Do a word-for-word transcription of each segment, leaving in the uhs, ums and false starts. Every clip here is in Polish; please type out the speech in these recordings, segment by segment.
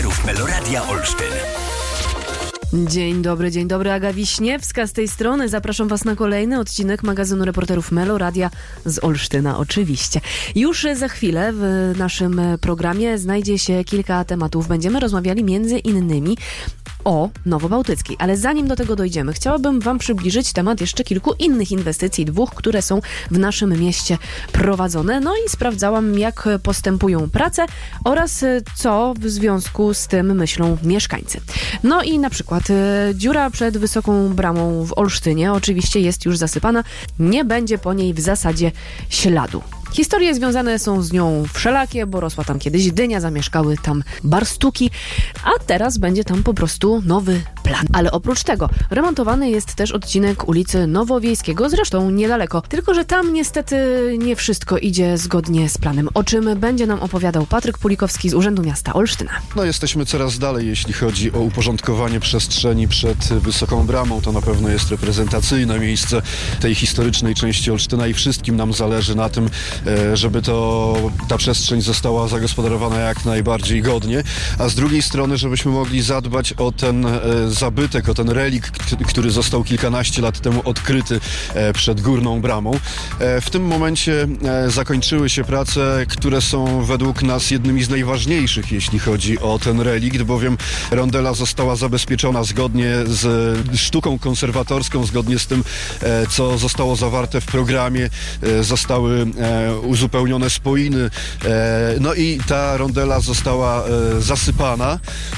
reporterów Meloradia Olsztyn. Dzień dobry, dzień dobry, Aga Wiśniewska z tej strony. Zapraszam Was na kolejny odcinek magazynu reporterów Meloradia z Olsztyna oczywiście. Już za chwilę w naszym programie znajdzie się kilka tematów. Będziemy rozmawiali między innymi o Nowobałtyckiej. Ale zanim do tego dojdziemy, chciałabym Wam przybliżyć temat jeszcze kilku innych inwestycji, dwóch, które są w naszym mieście prowadzone. No i sprawdzałam, jak postępują prace oraz co w związku z tym myślą mieszkańcy. No i na przykład y, dziura przed Wysoką Bramą w Olsztynie oczywiście jest już zasypana. Nie będzie po niej w zasadzie śladu. Historie związane są z nią wszelakie, bo rosła tam kiedyś dynia, zamieszkały tam barstuki, a teraz będzie tam po prostu nowy plan. Ale oprócz tego remontowany jest też odcinek ulicy Nowowiejskiego, zresztą niedaleko. Tylko że tam niestety nie wszystko idzie zgodnie z planem, o czym będzie nam opowiadał Patryk Pulikowski z Urzędu Miasta Olsztyna. No jesteśmy coraz dalej, jeśli chodzi o uporządkowanie przestrzeni przed Wysoką Bramą. To na pewno jest reprezentacyjne miejsce tej historycznej części Olsztyna i wszystkim nam zależy na tym, żeby to ta przestrzeń została zagospodarowana jak najbardziej godnie, a z drugiej strony, żebyśmy mogli zadbać o ten zabytek, o ten relik, który został kilkanaście lat temu odkryty przed Górną Bramą. W tym momencie zakończyły się prace, które są według nas jednymi z najważniejszych, jeśli chodzi o ten relikt, bowiem rondela została zabezpieczona zgodnie z sztuką konserwatorską, zgodnie z tym, co zostało zawarte w programie. Zostały uzupełnione spoiny, no i ta rondela została zasypana.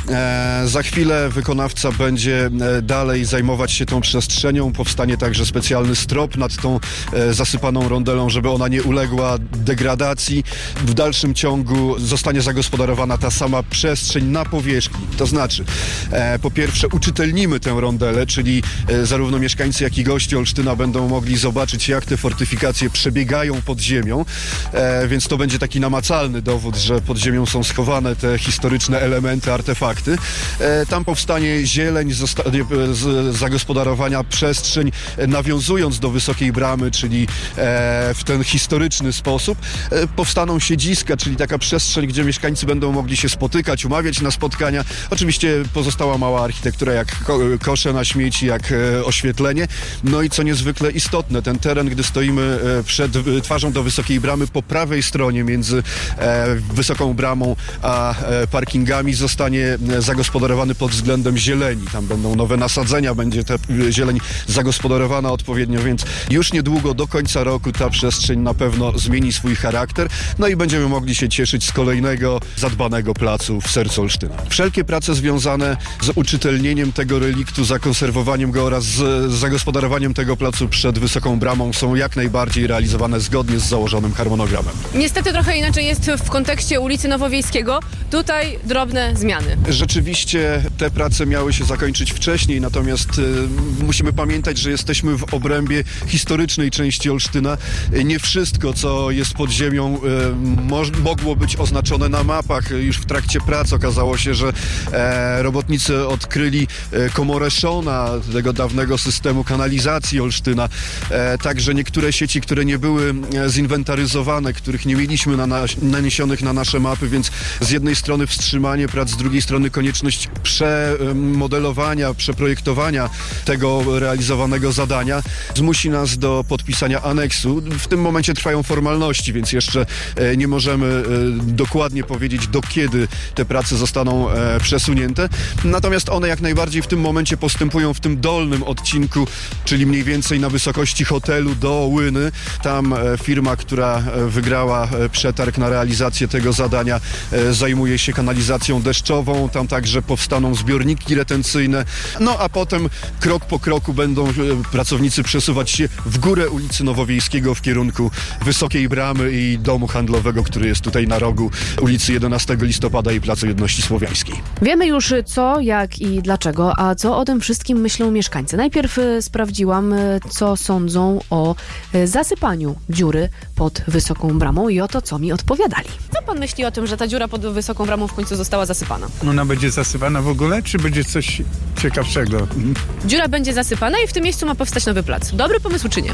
Za chwilę wykonawca będzie dalej zajmować się tą przestrzenią. Powstanie także specjalny strop nad tą zasypaną rondelą, żeby ona nie uległa degradacji. W dalszym ciągu zostanie zagospodarowana ta sama przestrzeń na powierzchni. To znaczy, po pierwsze uczytelnimy tę rondelę, czyli zarówno mieszkańcy, jak i goście Olsztyna będą mogli zobaczyć, jak te fortyfikacje przebiegają pod ziemią. E, więc to będzie taki namacalny dowód, że pod ziemią są schowane te historyczne elementy, artefakty. E, tam powstanie zieleń, zostanie z zagospodarowania przestrzeń, e, nawiązując do Wysokiej Bramy, czyli e, w ten historyczny sposób. E, powstaną siedziska, czyli taka przestrzeń, gdzie mieszkańcy będą mogli się spotykać, umawiać na spotkania. Oczywiście pozostała mała architektura, jak ko kosze na śmieci, jak e, oświetlenie. No i co niezwykle istotne, ten teren, gdy stoimy e, przed e, twarzą do Wysokiej Bramy, po prawej stronie między e, Wysoką Bramą a e, parkingami zostanie zagospodarowany pod względem zieleni. Tam będą nowe nasadzenia, będzie ta zieleń zagospodarowana odpowiednio, więc już niedługo do końca roku ta przestrzeń na pewno zmieni swój charakter, no i będziemy mogli się cieszyć z kolejnego zadbanego placu w sercu Olsztyna. Wszelkie prace związane z uczytelnieniem tego reliktu, zakonserwowaniem go oraz z zagospodarowaniem tego placu przed Wysoką Bramą są jak najbardziej realizowane zgodnie z założonym harmonogramem. Niestety trochę inaczej jest w kontekście ulicy Nowowiejskiego. Tutaj drobne zmiany. Rzeczywiście te prace miały się zakończyć wcześniej, natomiast y, musimy pamiętać, że jesteśmy w obrębie historycznej części Olsztyna. Nie wszystko, co jest pod ziemią, y, mo mogło być oznaczone na mapach. Już w trakcie prac okazało się, że e, robotnicy odkryli e, komorę Szona, tego dawnego systemu kanalizacji Olsztyna. E, także niektóre sieci, które nie były zinwentaryzowane, których nie mieliśmy na na naniesionych na nasze mapy, więc z jednej strony wstrzymanie prac, z drugiej strony konieczność przemodelowania, przeprojektowania tego realizowanego zadania zmusi nas do podpisania aneksu. W tym momencie trwają formalności, więc jeszcze nie możemy dokładnie powiedzieć, do kiedy te prace zostaną przesunięte. Natomiast one jak najbardziej w tym momencie postępują w tym dolnym odcinku, czyli mniej więcej na wysokości hotelu do Łyny. Tam firma, która wygrała przetarg na realizację tego zadania, zajmuje się kanalizacją deszczową. Tam także powstaną zbiorniki retencyjne. No a potem krok po kroku będą pracownicy przesuwać się w górę ulicy Nowowiejskiego w kierunku Wysokiej Bramy i domu handlowego, który jest tutaj na rogu ulicy jedenastego listopada i Placu Jedności Słowiańskiej. Wiemy już co, jak i dlaczego, a co o tym wszystkim myślą mieszkańcy. Najpierw sprawdziłam, co sądzą o zasypaniu dziury pod Wysoką Bramą i o to, co mi odpowiadali. Co pan myśli o tym, że ta dziura pod Wysoką Bramą w końcu została zasypana? Ona będzie zasypana w ogóle, czy będzie coś ciekawszego? Dziura będzie zasypana i w tym miejscu ma powstać nowy plac. Dobry pomysł czy nie?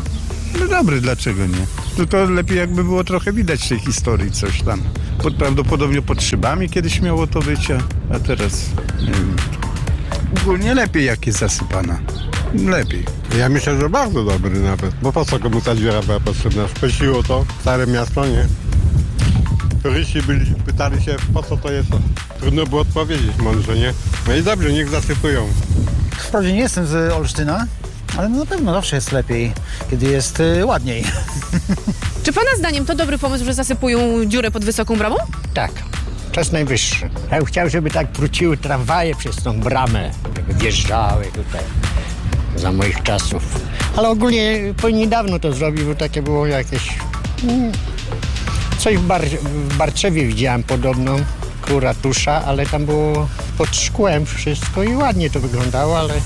No dobry, dlaczego nie? Tylko lepiej jakby było trochę widać tej historii coś tam. Pod, prawdopodobnie pod szybami kiedyś miało to być, a, a teraz nie wiem. Ogólnie lepiej jak jest zasypana. Lepiej. Ja myślę, że bardzo dobry nawet, bo po co komu ta dziura była potrzebna? Spesiło to stare miasto, nie? Turyści byli, pytali się, po co to jest. Trudno było odpowiedzieć mądrze, nie? No i dobrze, niech zasypują. Wprawdzie nie jestem z Olsztyna, ale no na pewno zawsze jest lepiej, kiedy jest y, ładniej. Czy pana zdaniem to dobry pomysł, że zasypują dziurę pod Wysoką Bramą? Tak, czas najwyższy. Ja bym chciał, żeby tak wróciły tramwaje przez tą bramę, żeby wjeżdżały tutaj za moich czasów. Ale ogólnie powinni dawno to zrobić, bo takie było jakieś... Mm, coś w, Bar w Barczewie widziałem podobną, koło ratusza, ale tam było pod szkłem wszystko i ładnie to wyglądało, ale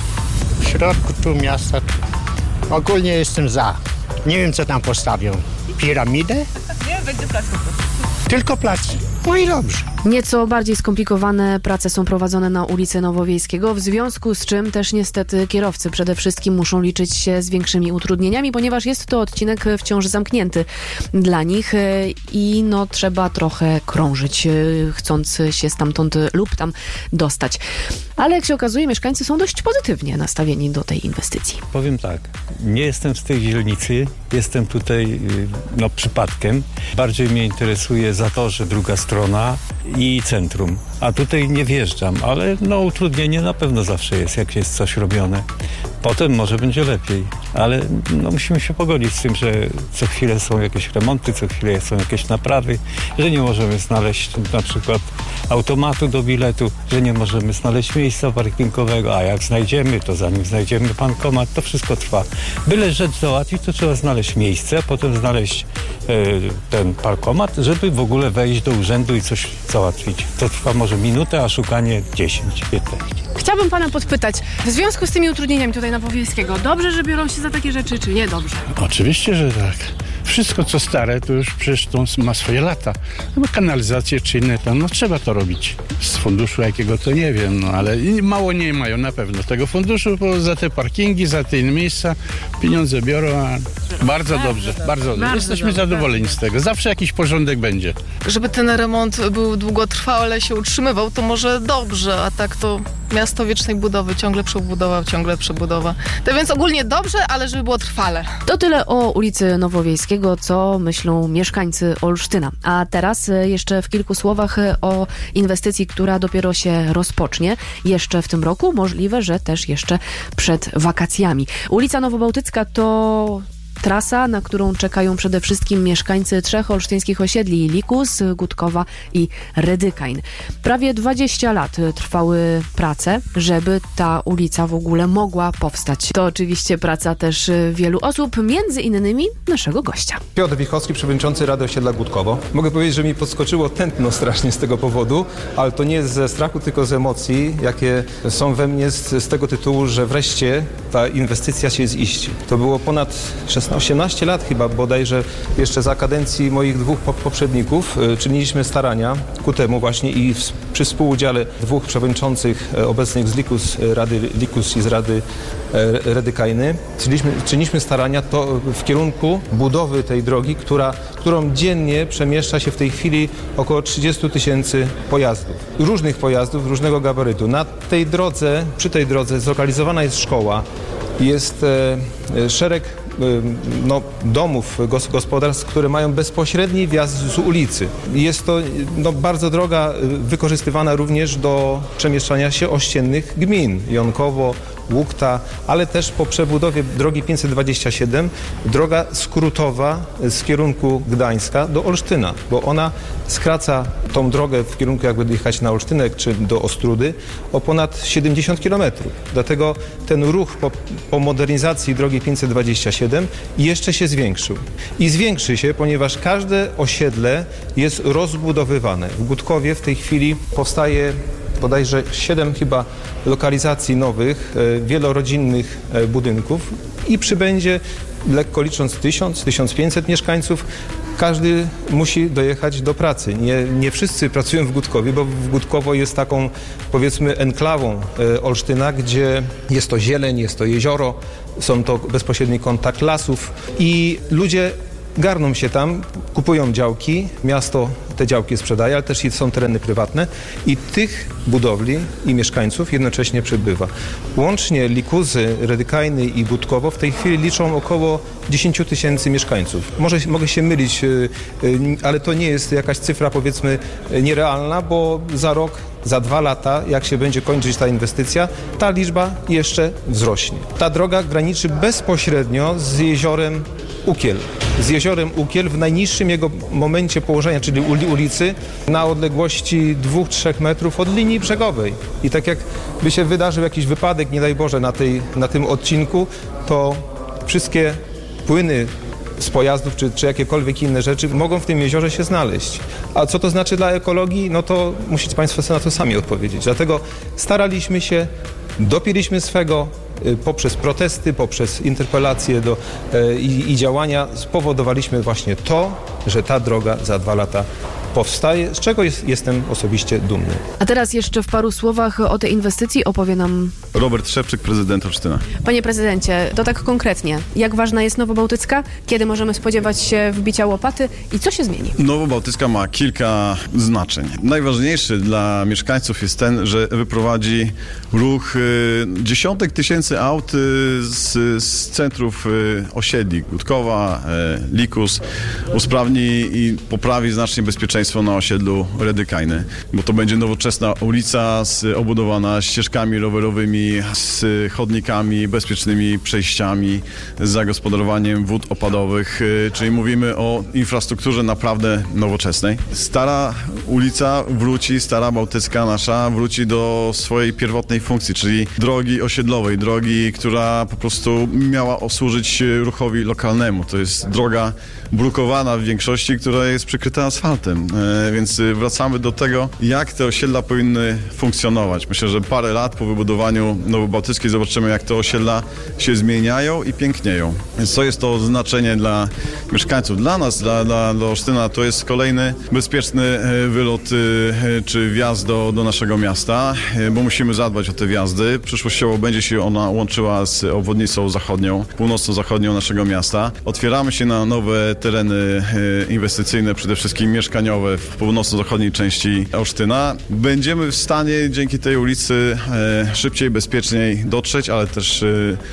w środku tu miasta to... ogólnie jestem za. Nie wiem, co tam postawią. Piramidę? Nie, będzie plac po prostu. Tylko plac. No i dobrze. Nieco bardziej skomplikowane prace są prowadzone na ulicy Nowowiejskiego, w związku z czym też niestety kierowcy przede wszystkim muszą liczyć się z większymi utrudnieniami, ponieważ jest to odcinek wciąż zamknięty dla nich i no trzeba trochę krążyć, chcąc się stamtąd lub tam dostać. Ale jak się okazuje, mieszkańcy są dość pozytywnie nastawieni do tej inwestycji. Powiem tak, nie jestem z tej dzielnicy, jestem tutaj no, przypadkiem. Bardziej mnie interesuje Zatorze, druga strona i centrum. A tutaj nie wjeżdżam, ale no utrudnienie na pewno zawsze jest, jak jest coś robione. Potem może będzie lepiej, ale no, musimy się pogodzić z tym, że co chwilę są jakieś remonty, co chwilę są jakieś naprawy, że nie możemy znaleźć na przykład automatu do biletu, że nie możemy znaleźć miejsca parkingowego, a jak znajdziemy, to zanim znajdziemy bankomat, to wszystko trwa. Byle rzecz załatwić, to trzeba znaleźć miejsce, a potem znaleźć e, ten parkomat, żeby w ogóle wejść do urzędu i coś załatwić. To trwa może minutę, a szukanie dziesięć piętnaście. Chciałabym pana podpytać, w związku z tymi utrudnieniami tutaj na Nowowiejskiego, dobrze, że biorą się za takie rzeczy, czy nie dobrze? Oczywiście, że tak. Wszystko co stare to już przecież to ma swoje lata. No bo kanalizacje czy inne to, no trzeba to robić. Z funduszu jakiego to nie wiem, no ale mało nie mają na pewno tego funduszu, bo za te parkingi, za te inne miejsca pieniądze biorą, a bardzo dobrze, bardzo dobrze. Jesteśmy zadowoleni z tego. Zawsze jakiś porządek będzie. Żeby ten remont był długotrwale, się utrzymywał, to może dobrze, a tak to miasto wiecznej budowy, ciągle przebudowa, ciągle przebudowa. To więc ogólnie dobrze, ale żeby było trwale. To tyle o ulicy Nowowiejskiego, co myślą mieszkańcy Olsztyna. A teraz jeszcze w kilku słowach o inwestycji, która dopiero się rozpocznie jeszcze w tym roku. Możliwe, że też jeszcze przed wakacjami. Ulica Nowobałtycka to trasa, na którą czekają przede wszystkim mieszkańcy trzech olsztyńskich osiedli: Likus, Gutkowa i Redykain. Prawie dwadzieścia lat trwały prace, żeby ta ulica w ogóle mogła powstać. To oczywiście praca też wielu osób, między innymi naszego gościa. Piotr Wichowski, przewodniczący Rady Osiedla Gutkowo. Mogę powiedzieć, że mi podskoczyło tętno strasznie z tego powodu, ale to nie ze strachu, tylko z emocji, jakie są we mnie z, z tego tytułu, że wreszcie ta inwestycja się ziści. To było ponad osiemnaście lat chyba bodajże jeszcze za kadencji moich dwóch poprzedników y, czyniliśmy starania ku temu właśnie i w, przy współudziale dwóch przewodniczących y, obecnych z Likus, y, Rady Likus i z Rady y, Redykajny. Czyniliśmy, czyniliśmy starania to w kierunku budowy tej drogi, która, którą dziennie przemieszcza się w tej chwili około trzydzieści tysięcy pojazdów. Różnych pojazdów, różnego gabarytu. Na tej drodze, przy tej drodze zlokalizowana jest szkoła, jest e, szereg no, domów, gospodarstw, które mają bezpośredni wjazd z ulicy. Jest to no, bardzo droga wykorzystywana również do przemieszczania się ościennych gmin. Jąkowo, Łukta, ale też po przebudowie drogi pięćset dwadzieścia siedem droga skrótowa z kierunku Gdańska do Olsztyna, bo ona skraca tą drogę w kierunku jakby jechać na Olsztynek czy do Ostrudy o ponad siedemdziesiąt kilometrów. Dlatego ten ruch po, po modernizacji drogi pięćset dwadzieścia siedem jeszcze się zwiększył. I zwiększy się, ponieważ każde osiedle jest rozbudowywane. W Gutkowie w tej chwili powstaje bodajże siedem chyba lokalizacji nowych, e, wielorodzinnych e, budynków i przybędzie, lekko licząc, tysiąc, tysiąc pięćset mieszkańców. każdy musi dojechać do pracy. Nie, nie wszyscy pracują w Gutkowie, bo w Gutkowo jest taką, powiedzmy, enklawą e, Olsztyna, gdzie jest to zieleń, jest to jezioro, są to bezpośredni kontakt lasów i ludzie garną się tam, kupują działki, miasto te działki sprzedaje, ale też są tereny prywatne i tych budowli i mieszkańców jednocześnie przybywa. Łącznie Likuzy, Redykajny i Gutkowo w tej chwili liczą około dziesięć tysięcy mieszkańców. Może, mogę się mylić, ale to nie jest jakaś cyfra, powiedzmy, nierealna, bo za rok, za dwa lata, jak się będzie kończyć ta inwestycja, ta liczba jeszcze wzrośnie. Ta droga graniczy bezpośrednio z jeziorem Ukiel. Z jeziorem Ukiel w najniższym jego momencie położenia, czyli ulicy, na odległości dwóch do trzech metrów od linii brzegowej. I tak jakby się wydarzył jakiś wypadek, nie daj Boże, na, tej, na tym odcinku, to wszystkie płyny z pojazdów czy, czy jakiekolwiek inne rzeczy mogą w tym jeziorze się znaleźć. A co to znaczy dla ekologii? No to musicie Państwo sobie na to sami odpowiedzieć. Dlatego staraliśmy się, dopięliśmy swego poprzez protesty, poprzez interpelacje do, e, i, i działania spowodowaliśmy właśnie to, że ta droga za dwa lata powstaje, z czego jest, jestem osobiście dumny. A teraz jeszcze w paru słowach o tej inwestycji opowie nam Robert Szewczyk, prezydent Olsztyna. Panie prezydencie, to tak konkretnie. Jak ważna jest Nowobałtycka? Kiedy możemy spodziewać się wbicia łopaty i co się zmieni? Nowobałtycka ma kilka znaczeń. Najważniejszy dla mieszkańców jest ten, że wyprowadzi ruch y, dziesiątek tysięcy aut y, z, z centrów y, osiedli Gutkowa, y, Likus, usprawni i poprawi znacznie bezpieczeństwo na osiedlu Redykajny, bo to będzie nowoczesna ulica z, obudowana ścieżkami rowerowymi, z chodnikami, bezpiecznymi przejściami, z zagospodarowaniem wód opadowych, czyli mówimy o infrastrukturze naprawdę nowoczesnej. Stara ulica wróci, Stara Bałtycka nasza wróci do swojej pierwotnej funkcji, czyli drogi osiedlowej, drogi, która po prostu miała służyć ruchowi lokalnemu. To jest droga brukowana w większości, która jest przykryta asfaltem, e, więc wracamy do tego, jak te osiedla powinny funkcjonować. Myślę, że parę lat po wybudowaniu Nowobałtyckiej zobaczymy, jak te osiedla się zmieniają i pięknieją. Więc co jest to znaczenie dla mieszkańców? Dla nas, dla, dla, dla Olsztyna, to jest kolejny bezpieczny wylot e, czy wjazd do, do naszego miasta, e, bo musimy zadbać o te wjazdy. Przyszłościowo będzie się ona łączyła z obwodnicą zachodnią, północno-zachodnią naszego miasta. Otwieramy się na nowe tereny e, inwestycyjne, przede wszystkim mieszkaniowe w północno-zachodniej części Olsztyna. Będziemy w stanie dzięki tej ulicy e, szybciej, bezpieczniej dotrzeć, ale też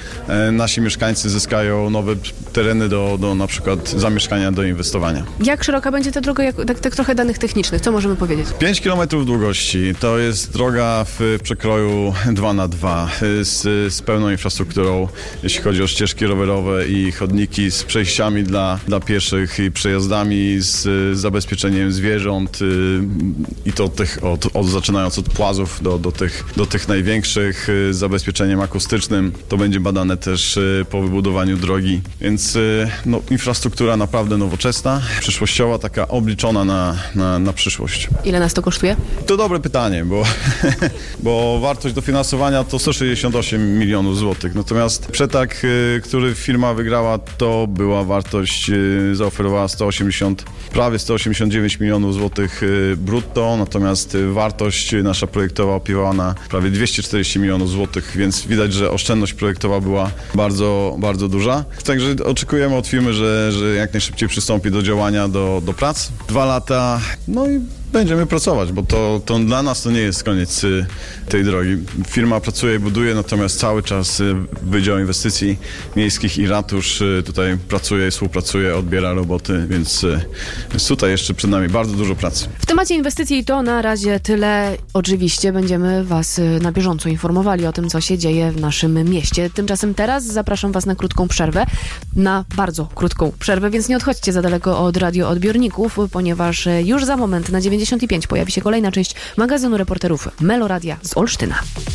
e, nasi mieszkańcy zyskają nowe tereny do, do na przykład zamieszkania, do inwestowania. Jak szeroka będzie ta droga? Jak, tak, tak trochę danych technicznych. Co możemy powiedzieć? pięć kilometrów długości. To jest droga w przekroju dwa na dwa z, z pełną infrastrukturą, jeśli chodzi o ścieżki rowerowe i chodniki z przejściami dla, dla pieszych i przejazdami, z, z zabezpieczeniem zwierząt y, i to tych, od, od, zaczynając od płazów do, do, tych, do tych największych, y, z zabezpieczeniem akustycznym. To będzie badane też y, po wybudowaniu drogi, więc y, no, infrastruktura naprawdę nowoczesna, przyszłościowa, taka obliczona na, na, na przyszłość. Ile nas to kosztuje? To dobre pytanie, bo, bo wartość dofinansowania to sto sześćdziesiąt osiem milionów złotych, natomiast przetarg, y, który firma wygrała, to była wartość, y, zaoferowała sto osiemdziesiąt, prawie sto osiemdziesiąt dziewięć milionów złotych brutto, natomiast wartość nasza projektowa opiewała na prawie dwieście czterdzieści milionów złotych, więc widać, że oszczędność projektowa była bardzo, bardzo duża. Także oczekujemy od firmy, że, że jak najszybciej przystąpi do działania, do, do prac. Dwa lata, no i będziemy pracować, bo to, to dla nas to nie jest koniec y, tej drogi. Firma pracuje i buduje, natomiast cały czas y, Wydział Inwestycji Miejskich i Ratusz y, tutaj pracuje, współpracuje, odbiera roboty, więc, y, więc tutaj jeszcze przed nami bardzo dużo pracy. W temacie inwestycji to na razie tyle. Oczywiście będziemy Was y, na bieżąco informowali o tym, co się dzieje w naszym mieście. Tymczasem teraz zapraszam Was na krótką przerwę, na bardzo krótką przerwę, więc nie odchodźcie za daleko od radioodbiorników, ponieważ y, już za moment na dziewięćdziesiąt pięć pojawi się kolejna część magazynu reporterów Meloradia z Olsztyna.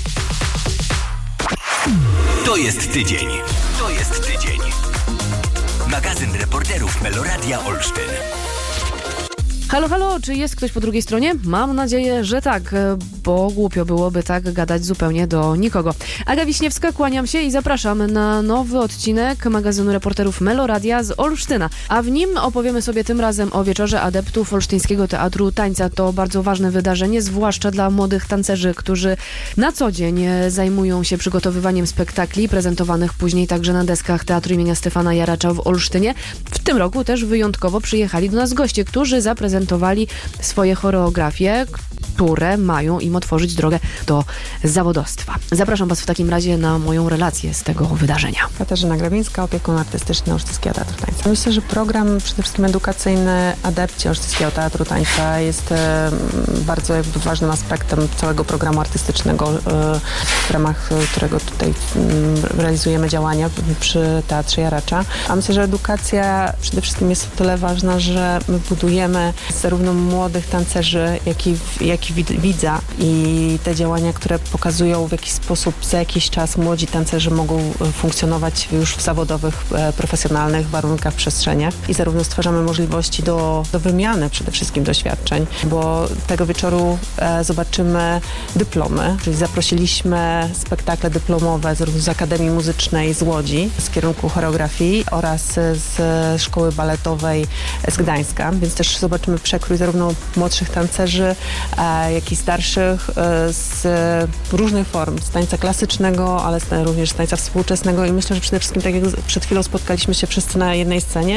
To jest tydzień. To jest tydzień. Magazyn reporterów Meloradia Olsztyn. Halo, halo, czy jest ktoś po drugiej stronie? Mam nadzieję, że tak, bo głupio byłoby tak gadać zupełnie do nikogo. Aga Wiśniewska, kłaniam się i zapraszam na nowy odcinek magazynu reporterów Meloradia z Olsztyna. A w nim opowiemy sobie tym razem o wieczorze adeptów Olsztyńskiego Teatru Tańca. To bardzo ważne wydarzenie, zwłaszcza dla młodych tancerzy, którzy na co dzień zajmują się przygotowywaniem spektakli prezentowanych później także na deskach Teatru imienia Stefana Jaracza w Olsztynie. W tym roku też wyjątkowo przyjechali do nas goście, którzy zaprezentowali swoje choreografie, które mają im otworzyć drogę do zawodowstwa. Zapraszam Was w takim razie na moją relację z tego wydarzenia. Katarzyna Grabińska, opiekun artystyczny Olsztyńskiego Teatru Tańca. Myślę, że program przede wszystkim edukacyjny adepci Olsztyńskiego Teatru Tańca jest e, bardzo jakby ważnym aspektem całego programu artystycznego, e, w ramach którego tutaj e, realizujemy działania przy Teatrze Jaracza. A myślę, że edukacja przede wszystkim jest o tyle ważna, że my budujemy zarówno młodych tancerzy, jak i, jak i widza i te działania, które pokazują, w jaki sposób za jakiś czas młodzi tancerzy mogą funkcjonować już w zawodowych, profesjonalnych warunkach, przestrzeniach i zarówno stwarzamy możliwości do, do wymiany przede wszystkim doświadczeń, bo tego wieczoru e, zobaczymy dyplomy, czyli zaprosiliśmy spektakle dyplomowe zarówno z Akademii Muzycznej z Łodzi, z kierunku choreografii oraz z Szkoły Baletowej z Gdańska, więc też zobaczymy przekrój zarówno młodszych tancerzy, e, jak i starszych e, z różnych form, z tańca klasycznego, ale z, również z tańca współczesnego i myślę, że przede wszystkim, tak jak przed chwilą spotkaliśmy się wszyscy na jednej scenie,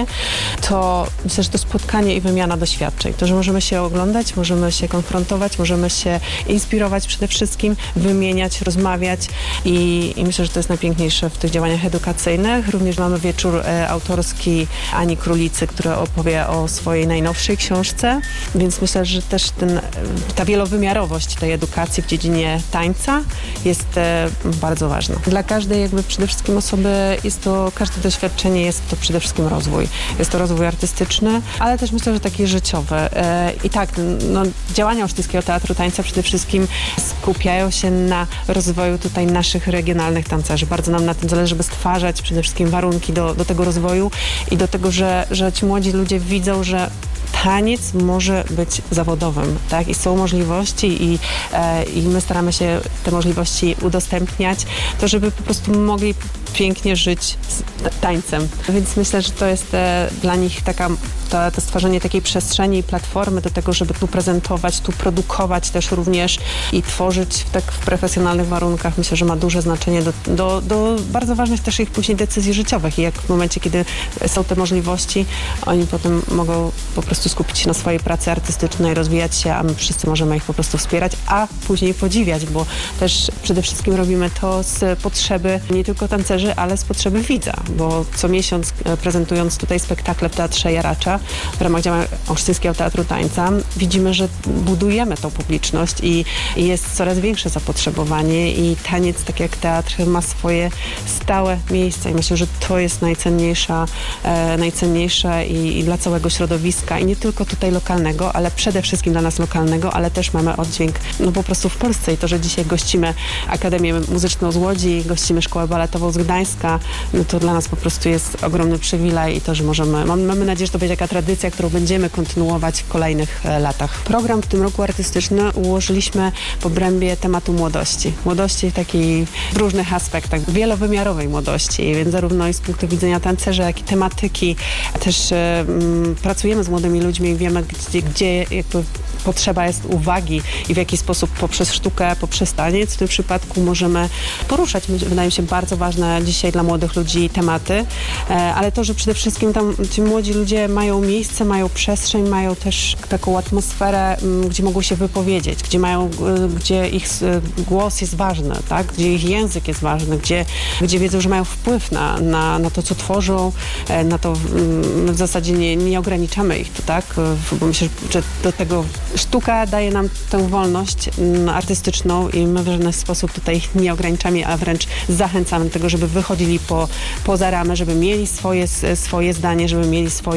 to myślę, że to spotkanie i wymiana doświadczeń. To, że możemy się oglądać, możemy się konfrontować, możemy się inspirować przede wszystkim, wymieniać, rozmawiać i, i myślę, że to jest najpiękniejsze w tych działaniach edukacyjnych. Również mamy wieczór e, autorski Ani Królicy, która opowie o swojej najnowszej książce, więc myślę, że też ten, ta wielowymiarowość tej edukacji w dziedzinie tańca jest e, bardzo ważna. Dla każdej jakby przede wszystkim osoby jest to, każde doświadczenie jest to przede wszystkim rozwój. Jest to rozwój artystyczny, ale też myślę, że taki życiowy. E, I tak, no, działania Olsztyńskiego Teatru Tańca przede wszystkim skupiają się na rozwoju tutaj naszych regionalnych tancerzy. Bardzo nam na tym zależy, żeby stwarzać przede wszystkim warunki do, do tego rozwoju i do tego, że, że ci młodzi ludzie widzą, że taniec może być zawodowym, tak? I są możliwości i, e, i my staramy się te możliwości udostępniać, to żeby po prostu mogli pięknie żyć z tańcem. Więc myślę, że to jest e, dla nich taka, to, to stworzenie takiej przestrzeni i platformy do tego, żeby tu prezentować, tu produkować też również i tworzyć w tak w profesjonalnych warunkach. Myślę, że ma duże znaczenie do, do, do bardzo ważnych też ich później decyzji życiowych i jak w momencie, kiedy są te możliwości, oni potem mogą po prostu skupić się na swojej pracy artystycznej, rozwijać się, a my wszyscy możemy ich po prostu wspierać, a później podziwiać, bo też przede wszystkim robimy to z potrzeby nie tylko tancerzy, ale z potrzeby widza, bo co miesiąc prezentując tutaj spektakle w Teatrze Jaracza w ramach działań Olsztyńskiego Teatru Tańca widzimy, że budujemy tą publiczność i, i jest coraz większe zapotrzebowanie i taniec, tak jak teatr, ma swoje stałe miejsca i myślę, że to jest najcenniejsza, e, najcenniejsze i, i dla całego środowiska i nie tylko tutaj lokalnego, ale przede wszystkim dla nas lokalnego, ale też mamy oddźwięk no po prostu w Polsce i to, że dzisiaj gościmy Akademię Muzyczną z Łodzi, gościmy Szkołę Baletową z Gdańska, no to dla nas po prostu jest ogromny przywilej i to, że możemy, mamy, mamy nadzieję, że to będzie taka tradycja, którą będziemy kontynuować w kolejnych e, latach. Program w tym roku artystyczny ułożyliśmy w obrębie tematu młodości. Młodości takiej w różnych aspektach, wielowymiarowej młodości, więc zarówno i z punktu widzenia tancerza, jak i tematyki. Też e, m, pracujemy z młodymi ludźmi i wiemy, gdzie, gdzie jakby potrzeba jest uwagi i w jaki sposób poprzez sztukę, poprzez taniec w tym przypadku możemy poruszać, wydaje mi się, bardzo ważne dzisiaj dla młodych ludzi tematy, ale to, że przede wszystkim tam ci młodzi ludzie mają miejsce, mają przestrzeń, mają też taką atmosferę, gdzie mogą się wypowiedzieć, gdzie mają, gdzie ich głos jest ważny, tak? Gdzie ich język jest ważny, gdzie, gdzie wiedzą, że mają wpływ na, na, na to, co tworzą, na to w zasadzie nie, nie ograniczamy ich, tak? Bo myślę, że do tego sztuka daje nam tę wolność artystyczną i my w żaden sposób tutaj ich nie ograniczamy, a wręcz zachęcamy do tego, żeby wychodzili po, poza ramę, żeby mieli swoje, swoje zdanie, żeby mieli swoje słowo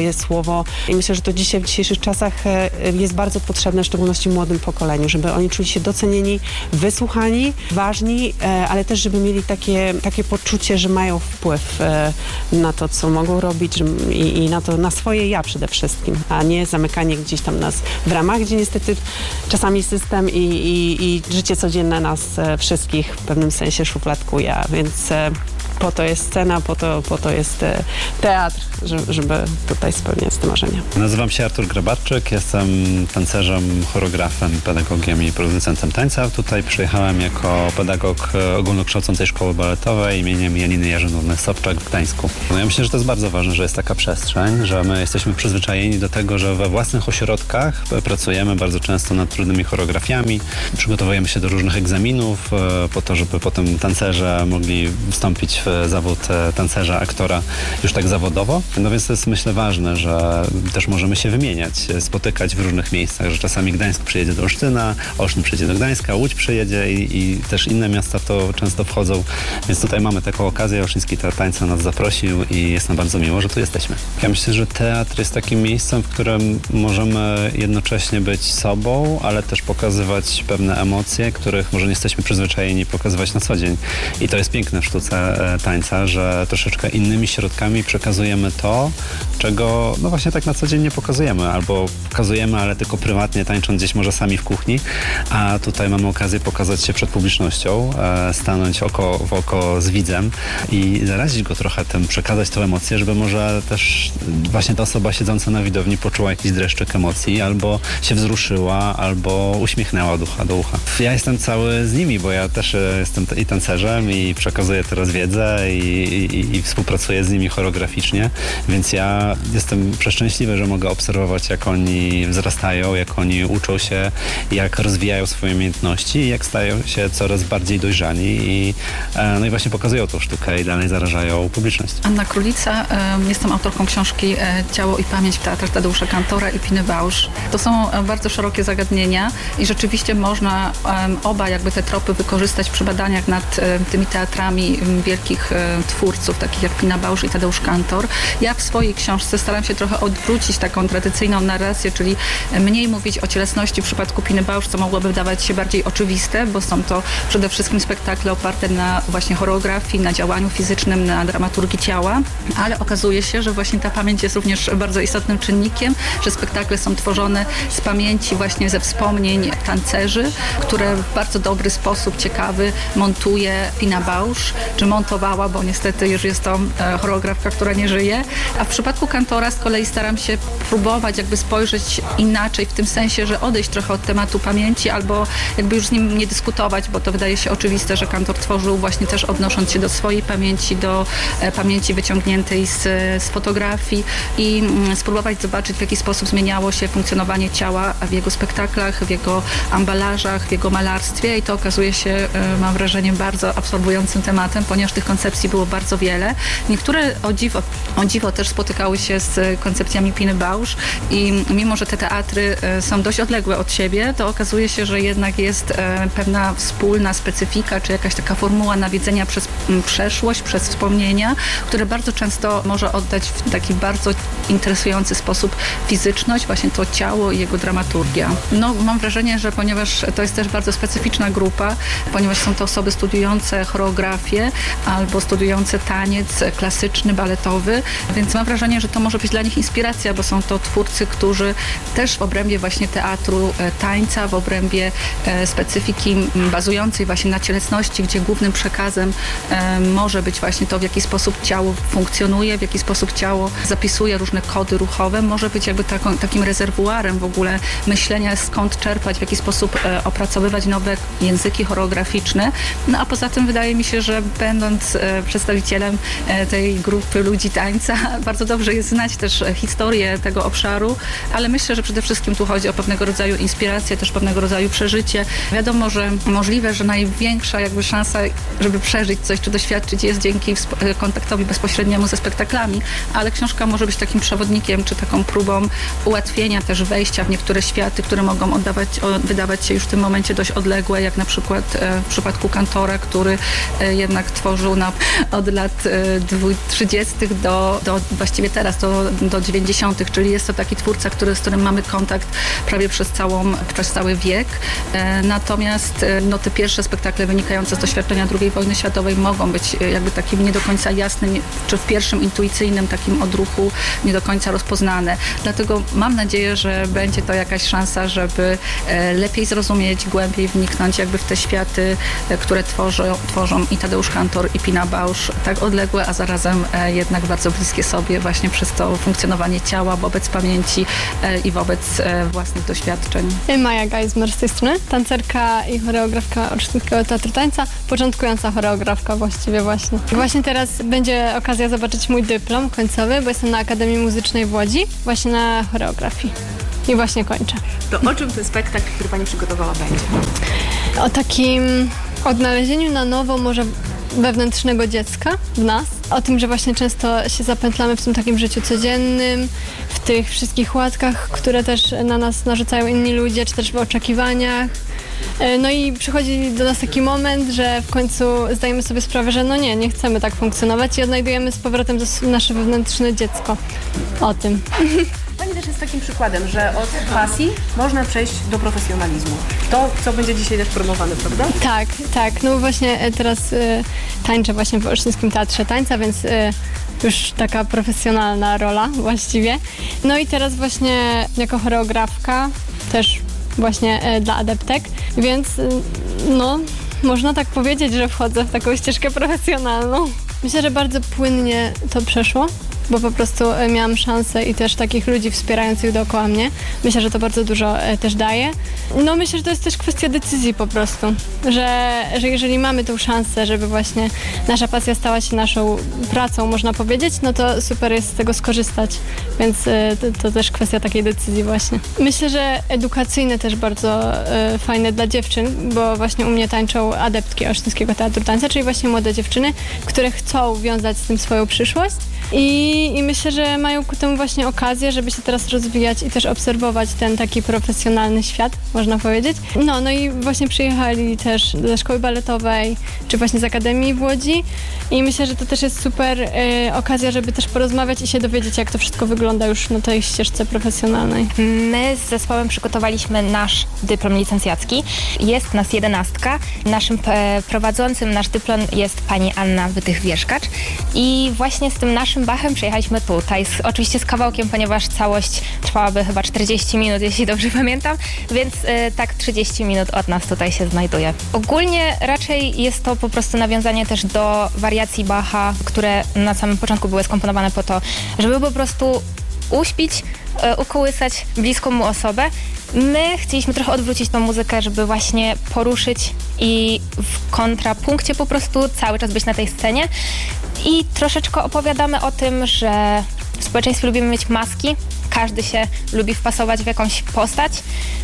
słowo. I myślę, że to dzisiaj w dzisiejszych czasach e, jest bardzo potrzebne, w szczególności młodym pokoleniu, żeby oni czuli się docenieni, wysłuchani, ważni, e, ale też żeby mieli takie, takie poczucie, że mają wpływ e, na to, co mogą robić że, i, i na to, na swoje ja przede wszystkim, a nie zamykanie gdzieś tam nas w ramach, gdzie niestety czasami system i, i, i życie codzienne nas e, wszystkich w pewnym sensie szufladkuje, więc e, po to jest scena, po to, po to jest e, teatr, żeby, żeby tutaj spełniać te marzenia. Nazywam się Artur Grabarczyk, jestem tancerzem, choreografem, pedagogiem i producentem tańca. Tutaj przyjechałem jako pedagog ogólnokształcącej szkoły baletowej imieniem Janiny Jarzynówny-Sobczak w Gdańsku. No ja myślę, że to jest bardzo ważne, że jest taka przestrzeń, że my jesteśmy przyzwyczajeni do tego, że we własnych ośrodkach pracujemy bardzo często nad trudnymi choreografiami, przygotowujemy się do różnych egzaminów po to, żeby potem tancerze mogli wstąpić w zawód tancerza, aktora już tak zawodowo. No więc to jest, myślę, ważne, że też możemy się wymieniać, spotykać w różnych miejscach, że czasami Gdańsk przyjedzie do Olsztyna, Olsztyn przyjedzie do Gdańska, Łódź przyjedzie i, i też inne miasta w to często wchodzą. Więc tutaj mamy taką okazję. Olsztyński Teatr Tańca nas zaprosił i jest nam bardzo miło, że tu jesteśmy. Ja myślę, że teatr jest takim miejscem, w którym możemy jednocześnie być sobą, ale też pokazywać pewne emocje, których może nie jesteśmy przyzwyczajeni pokazywać na co dzień. I to jest piękne w sztuce tańca, że troszeczkę innymi środkami przekazujemy to, czego no właśnie tak na co dzień nie pokazujemy, albo pokazujemy, ale tylko prywatnie, tańcząc gdzieś może sami w kuchni, a tutaj mamy okazję pokazać się przed publicznością, e, stanąć oko w oko z widzem i zarazić go trochę tym, przekazać tę emocję, żeby może też właśnie ta osoba siedząca na widowni poczuła jakiś dreszczyk emocji, albo się wzruszyła, albo uśmiechnęła od ucha do ucha. Ja jestem cały z nimi, bo ja też jestem i tancerzem i przekazuję teraz wiedzę i, i, i współpracuję z nimi choreograficznie, więc ja jestem przeszczęśliwy, że mogę obserwować, jak oni wzrastają, jak oni uczą się, jak rozwijają swoje umiejętności i jak stają się coraz bardziej dojrzani i, no i właśnie pokazują tą sztukę i dalej zarażają publiczność. Anna Królica, jestem autorką książki Ciało i pamięć w teatrach Tadeusza Kantora i Piny Bausch. To są bardzo szerokie zagadnienia i rzeczywiście można oba jakby te tropy wykorzystać przy badaniach nad tymi teatrami wielkich twórców, takich jak Pina Bausch i Tadeusz Kantor. Ja w swojej książce staram się trochę odwrócić taką tradycyjną narrację, czyli mniej mówić o cielesności w przypadku Piny Bausch, co mogłoby wydawać się bardziej oczywiste, bo są to przede wszystkim spektakle oparte na właśnie choreografii, na działaniu fizycznym, na dramaturgii ciała, ale okazuje się, że właśnie ta pamięć jest również bardzo istotnym czynnikiem, że spektakle są tworzone z pamięci właśnie ze wspomnień tancerzy, które w bardzo dobry sposób, ciekawy montuje Pina Bausch, czy montowała, bo niestety już jest to e, choreografka, która nie żyje. A w przypadku Kantora z kolei staram się próbować jakby spojrzeć inaczej, w tym sensie, że odejść trochę od tematu pamięci albo jakby już z nim nie dyskutować, bo to wydaje się oczywiste, że Kantor tworzył właśnie też odnosząc się do swojej pamięci, do e, pamięci wyciągniętej z, z fotografii i mm, spróbować zobaczyć, w jaki sposób zmieniało się funkcjonowanie ciała w jego spektaklach, w jego ambalażach, w jego malarstwie i to okazuje się, e, mam wrażenie, bardzo absorbującym tematem, ponieważ tych koncepcji było bardzo wiele. Niektóre o dziwo, o dziwo też spotykały się z koncepcjami Piny Bausch i mimo, że te teatry są dość odległe od siebie, to okazuje się, że jednak jest pewna wspólna specyfika, czy jakaś taka formuła nawiedzenia przez przeszłość, przez wspomnienia, które bardzo często może oddać w taki bardzo interesujący sposób fizyczność, właśnie to ciało i jego dramaturgia. No, mam wrażenie, że ponieważ to jest też bardzo specyficzna grupa, ponieważ są to osoby studiujące choreografię albo studiujące taniec klasyczny, baletowy, więc mam wrażenie, że to może być dla nich inspiracja, bo są to twórcy, którzy też w obrębie właśnie teatru tańca, w obrębie specyfiki bazującej właśnie na cielesności, gdzie głównym przekazem może być właśnie to, w jaki sposób ciało funkcjonuje, w jaki sposób ciało zapisuje różne kody ruchowe, może być jakby taką, takim rezerwuarem w ogóle myślenia, skąd czerpać, w jaki sposób opracowywać nowe języki choreograficzne. No a poza tym wydaje mi się, że będąc przedstawicielem tej grupy ludzi tańca, bardzo dobrze jest znać też historię tego obszaru, ale myślę, że przede wszystkim tu chodzi o pewnego rodzaju inspirację, też pewnego rodzaju przeżycie. Wiadomo, że możliwe, że największa jakby szansa, żeby przeżyć coś, czy doświadczyć jest dzięki kontaktowi bezpośredniemu ze spektaklami, ale książka może być takim przewodnikiem, czy taką próbą ułatwienia też wejścia w niektóre światy, które mogą oddawać, wydawać się już w tym momencie dość odległe, jak na przykład w przypadku Kantora, który jednak tworzył ona od lat trzydziestych do, do właściwie teraz, do, do dziewięćdziesiątych, czyli jest to taki twórca, który, z którym mamy kontakt prawie przez, całą, przez cały wiek. Natomiast no, te pierwsze spektakle wynikające z doświadczenia drugiej wojny światowej mogą być jakby takim nie do końca jasnym, czy w pierwszym intuicyjnym takim odruchu nie do końca rozpoznane. Dlatego mam nadzieję, że będzie to jakaś szansa, żeby lepiej zrozumieć, głębiej wniknąć jakby w te światy, które tworzą, tworzą i Tadeusz Kantor, i Pina Bausch, tak odległe, a zarazem jednak bardzo bliskie sobie właśnie przez to funkcjonowanie ciała wobec pamięci i wobec własnych doświadczeń. Maja Geismer z tej strony, tancerka i choreografka Olsztyńskiego Teatru Tańca, początkująca choreografka właściwie właśnie. Właśnie teraz będzie okazja zobaczyć mój dyplom końcowy, bo jestem na Akademii Muzycznej w Łodzi, właśnie na choreografii. I właśnie kończę. To o czym ten spektakl, który Pani przygotowała, będzie? O takim odnalezieniu na nowo może wewnętrznego dziecka w nas. O tym, że właśnie często się zapętlamy w tym takim życiu codziennym, w tych wszystkich łatkach, które też na nas narzucają inni ludzie, czy też w oczekiwaniach. No i przychodzi do nas taki moment, że w końcu zdajemy sobie sprawę, że no nie, nie chcemy tak funkcjonować i odnajdujemy z powrotem nasze wewnętrzne dziecko. O tym. Pani też jest takim przykładem, że od pasji można przejść do profesjonalizmu. To, co będzie dzisiaj też promowane, prawda? Tak, tak. No bo właśnie teraz y, tańczę właśnie w Olsztyńskim Teatrze Tańca, więc y, już taka profesjonalna rola właściwie. No i teraz właśnie jako choreografka też właśnie y, dla adeptek, więc y, no można tak powiedzieć, że wchodzę w taką ścieżkę profesjonalną. Myślę, że bardzo płynnie to przeszło, bo po prostu miałam szansę i też takich ludzi wspierających dookoła mnie. Myślę, że to bardzo dużo też daje. No myślę, że to jest też kwestia decyzji po prostu, że, że jeżeli mamy tą szansę, żeby właśnie nasza pasja stała się naszą pracą, można powiedzieć, no to super jest z tego skorzystać, więc to, to też kwestia takiej decyzji właśnie. Myślę, że edukacyjne też bardzo y, fajne dla dziewczyn, bo właśnie u mnie tańczą adeptki Olsztyńskiego Teatru Tańca, czyli właśnie młode dziewczyny, które chcą wiązać z tym swoją przyszłość. I, I myślę, że mają ku temu właśnie okazję, żeby się teraz rozwijać i też obserwować ten taki profesjonalny świat, można powiedzieć. No, no i właśnie przyjechali też ze szkoły baletowej, czy właśnie z Akademii w Łodzi i myślę, że to też jest super y, okazja, żeby też porozmawiać i się dowiedzieć, jak to wszystko wygląda już na tej ścieżce profesjonalnej. My z zespołem przygotowaliśmy nasz dyplom licencjacki. Jest nas jedenastka. Naszym e, prowadzącym nasz dyplom jest pani Anna Wytych-Wierzkacz i właśnie z tym naszym bachem przyjechaliśmy tutaj, z, oczywiście z kawałkiem, ponieważ całość trwałaby chyba czterdzieści minut, jeśli dobrze pamiętam, więc y, tak trzydzieści minut od nas tutaj się znajduje. Ogólnie raczej jest to po prostu nawiązanie też do wariacji Bacha, które na samym początku były skomponowane po to, żeby po prostu uśpić, y, ukołysać bliską mu osobę. My chcieliśmy trochę odwrócić tą muzykę, żeby właśnie poruszyć i w kontrapunkcie po prostu cały czas być na tej scenie. I troszeczkę opowiadamy o tym, że w społeczeństwie lubimy mieć maski, każdy się lubi wpasować w jakąś postać,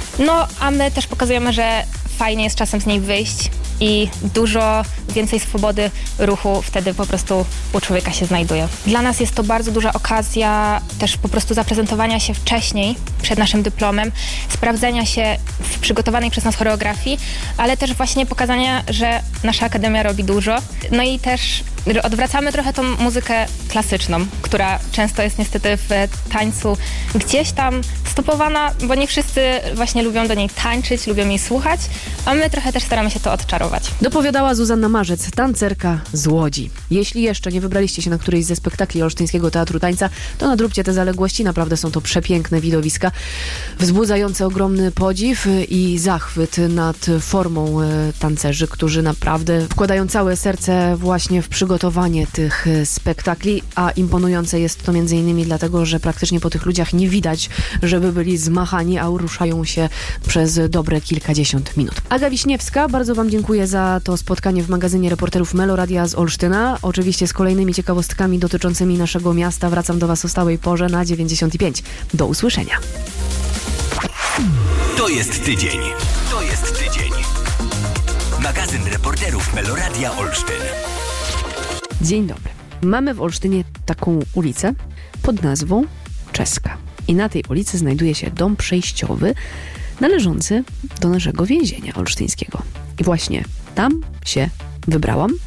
no a my też pokazujemy, że fajnie jest czasem z niej wyjść i dużo więcej swobody ruchu wtedy po prostu u człowieka się znajduje. Dla nas jest to bardzo duża okazja też po prostu zaprezentowania się wcześniej, przed naszym dyplomem, sprawdzenia się w przygotowanej przez nas choreografii, ale też właśnie pokazania, że nasza akademia robi dużo. No i też odwracamy trochę tą muzykę klasyczną, która często jest niestety w tańcu gdzieś tam stopowana, bo nie wszyscy właśnie lubią do niej tańczyć, lubią jej słuchać, a my trochę też staramy się to odczarować. Dopowiadała Zuzanna Marzec, tancerka z Łodzi. Jeśli jeszcze nie wybraliście się na którejś ze spektakli Olsztyńskiego Teatru Tańca, to nadróbcie te zaległości, naprawdę są to przepiękne widowiska, wzbudzające ogromny podziw i zachwyt nad formą tancerzy, którzy naprawdę wkładają całe serce właśnie w przygotowanie tych spektakli, a imponujące jest to między innymi dlatego, że praktycznie po tych ludziach nie widać, żeby byli zmachani, a ruszają się przez dobre kilkadziesiąt minut. Aga Wiśniewska, bardzo Wam dziękuję za to spotkanie w magazynie reporterów Meloradia z Olsztyna. Oczywiście z kolejnymi ciekawostkami dotyczącymi naszego miasta wracam do Was o stałej porze na dziewięćdziesiąt pięć. Do usłyszenia. To jest tydzień. To jest tydzień. Magazyn reporterów Meloradia Olsztyn. Dzień dobry. Mamy w Olsztynie taką ulicę pod nazwą Czeska. I na tej ulicy znajduje się dom przejściowy należący do naszego więzienia olsztyńskiego. I właśnie tam się wybrałam,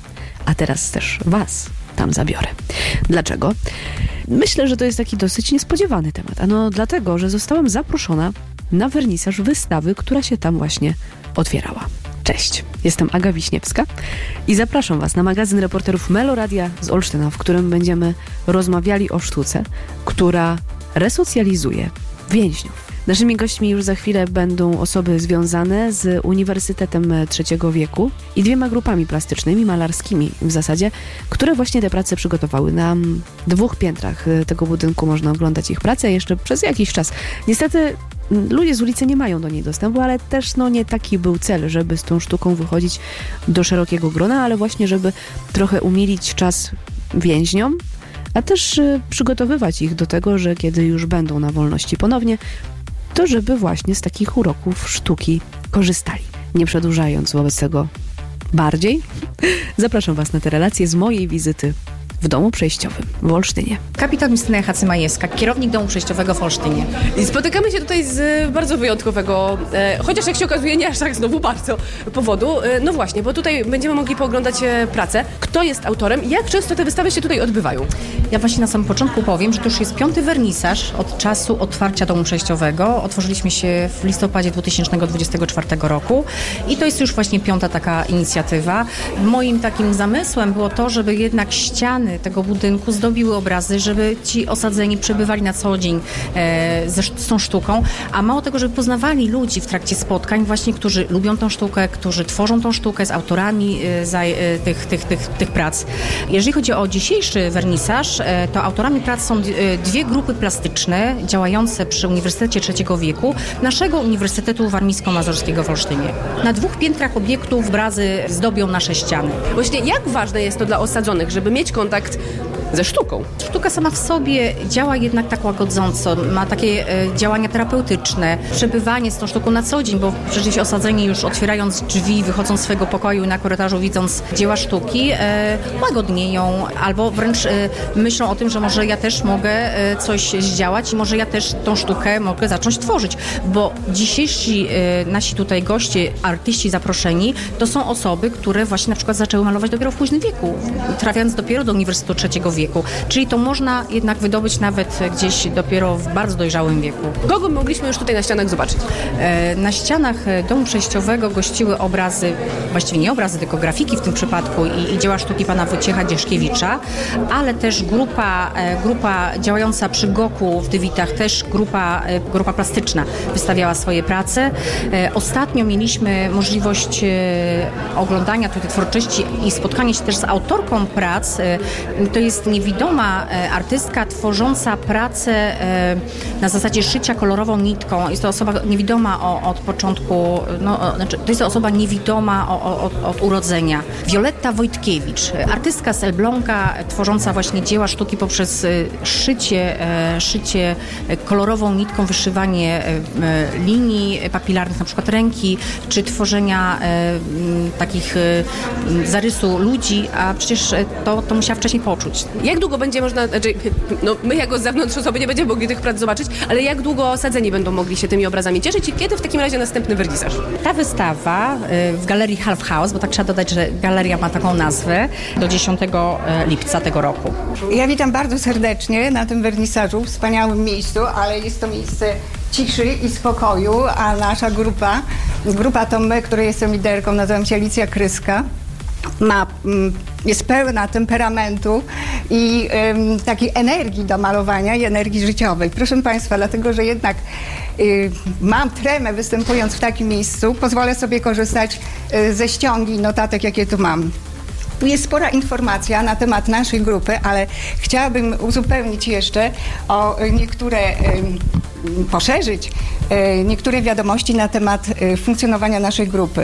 a teraz też was tam zabiorę. Dlaczego? Myślę, że to jest taki dosyć niespodziewany temat. Ano dlatego, że zostałam zaproszona na wernisaż wystawy, która się tam właśnie otwierała. Cześć, jestem Aga Wiśniewska i zapraszam was na magazyn reporterów Meloradia z Olsztyna, w którym będziemy rozmawiali o sztuce, która resocjalizuje więźniów. Naszymi gośćmi już za chwilę będą osoby związane z Uniwersytetem Trzeciego Wieku i dwiema grupami plastycznymi, malarskimi w zasadzie, które właśnie te prace przygotowały. Na dwóch piętrach tego budynku można oglądać ich pracę jeszcze przez jakiś czas. Niestety ludzie z ulicy nie mają do niej dostępu, ale też no nie taki był cel, żeby z tą sztuką wychodzić do szerokiego grona, ale właśnie żeby trochę umilić czas więźniom, a też y, przygotowywać ich do tego, że kiedy już będą na wolności ponownie, to żeby właśnie z takich uroków sztuki korzystali. Nie przedłużając wobec tego bardziej, zapraszam was na te relacje z mojej wizyty w domu przejściowym w Olsztynie. Kapitan Justyna Hacymajewska, kierownik domu przejściowego w Olsztynie. I spotykamy się tutaj z bardzo wyjątkowego, e, chociaż jak się okazuje nie aż tak znowu bardzo powodu. E, no właśnie, bo tutaj będziemy mogli pooglądać e, pracę. Kto jest autorem i jak często te wystawy się tutaj odbywają? Ja właśnie na samym początku powiem, że to już jest piąty wernisaż od czasu otwarcia domu przejściowego. Otworzyliśmy się w listopadzie dwa tysiące dwudziestego czwartego roku i to jest już właśnie piąta taka inicjatywa. Moim takim zamysłem było to, żeby jednak ściany tego budynku zdobiły obrazy, żeby ci osadzeni przebywali na co dzień e, ze, z tą sztuką, a mało tego, żeby poznawali ludzi w trakcie spotkań właśnie, którzy lubią tą sztukę, którzy tworzą tą sztukę z autorami e, za, e, tych, tych, tych, tych prac. Jeżeli chodzi o dzisiejszy wernisaż, e, to autorami prac są d- dwie grupy plastyczne działające przy Uniwersytecie Trzeciego Wieku naszego Uniwersytetu Warmińsko-Mazurskiego w Olsztynie. Na dwóch piętrach obiektów obrazy zdobią nasze ściany. Właśnie jak ważne jest to dla osadzonych, żeby mieć kontakt ze sztuką? Sztuka sama w sobie działa jednak tak łagodząco, ma takie e, działania terapeutyczne, przebywanie z tą sztuką na co dzień, bo przecież osadzeni już otwierając drzwi, wychodzą z swego pokoju i na korytarzu widząc dzieła sztuki, e, łagodnieją albo wręcz e, myślą o tym, że może ja też mogę e, coś zdziałać i może ja też tą sztukę mogę zacząć tworzyć, bo dzisiejsi e, nasi tutaj goście, artyści zaproszeni, to są osoby, które właśnie na przykład zaczęły malować dopiero w późnym wieku, trafiając dopiero do Uniwersytetu Trzeciego Wieku. Czyli to można jednak wydobyć nawet gdzieś dopiero w bardzo dojrzałym wieku. Kogo mogliśmy już tutaj na ścianach zobaczyć? E, na ścianach domu przejściowego gościły obrazy, właściwie nie obrazy, tylko grafiki w tym przypadku i, i dzieła sztuki pana Wojciecha Dzieszkiewicza, ale też grupa, e, grupa działająca przy Goku w Dywitach, też grupa, e, grupa plastyczna wystawiała swoje prace. E, ostatnio mieliśmy możliwość e, oglądania tutaj twórczości i spotkania się też z autorką prac. E, to jest niewidoma e, artystka tworząca pracę e, na zasadzie szycia kolorową nitką. Jest to osoba niewidoma o, od początku, no, o, znaczy, to jest to osoba niewidoma o, o, od, od urodzenia. Wioletta Wojtkiewicz, artystka z Elbląga, tworząca właśnie dzieła sztuki poprzez e, szycie, e, szycie kolorową nitką, wyszywanie e, linii papilarnych, na przykład ręki, czy tworzenia e, m, takich e, zarysu ludzi, a przecież to, to musiała wcześniej poczuć. Jak długo będzie można, znaczy, no my jako z zewnątrz osoby nie będziemy mogli tych prac zobaczyć, ale jak długo osadzeni będą mogli się tymi obrazami cieszyć i kiedy w takim razie następny wernisaż? Ta wystawa y, w Galerii Half House, bo tak trzeba dodać, że galeria ma taką nazwę, do dziesiątego lipca tego roku. Ja witam bardzo serdecznie na tym wernisażu, wspaniałym miejscu, ale jest to miejsce ciszy i spokoju, a nasza grupa, grupa to my, której jestem liderką, nazywam się Alicja Kryska, ma, jest pełna temperamentu i um, takiej energii do malowania i energii życiowej. Proszę Państwa, dlatego, że jednak y, mam tremę występując w takim miejscu, pozwolę sobie korzystać y, ze ściągi notatek, jakie tu mam. Tu jest spora informacja na temat naszej grupy, ale chciałabym uzupełnić jeszcze o niektóre, y, poszerzyć y, niektóre wiadomości na temat y, funkcjonowania naszej grupy.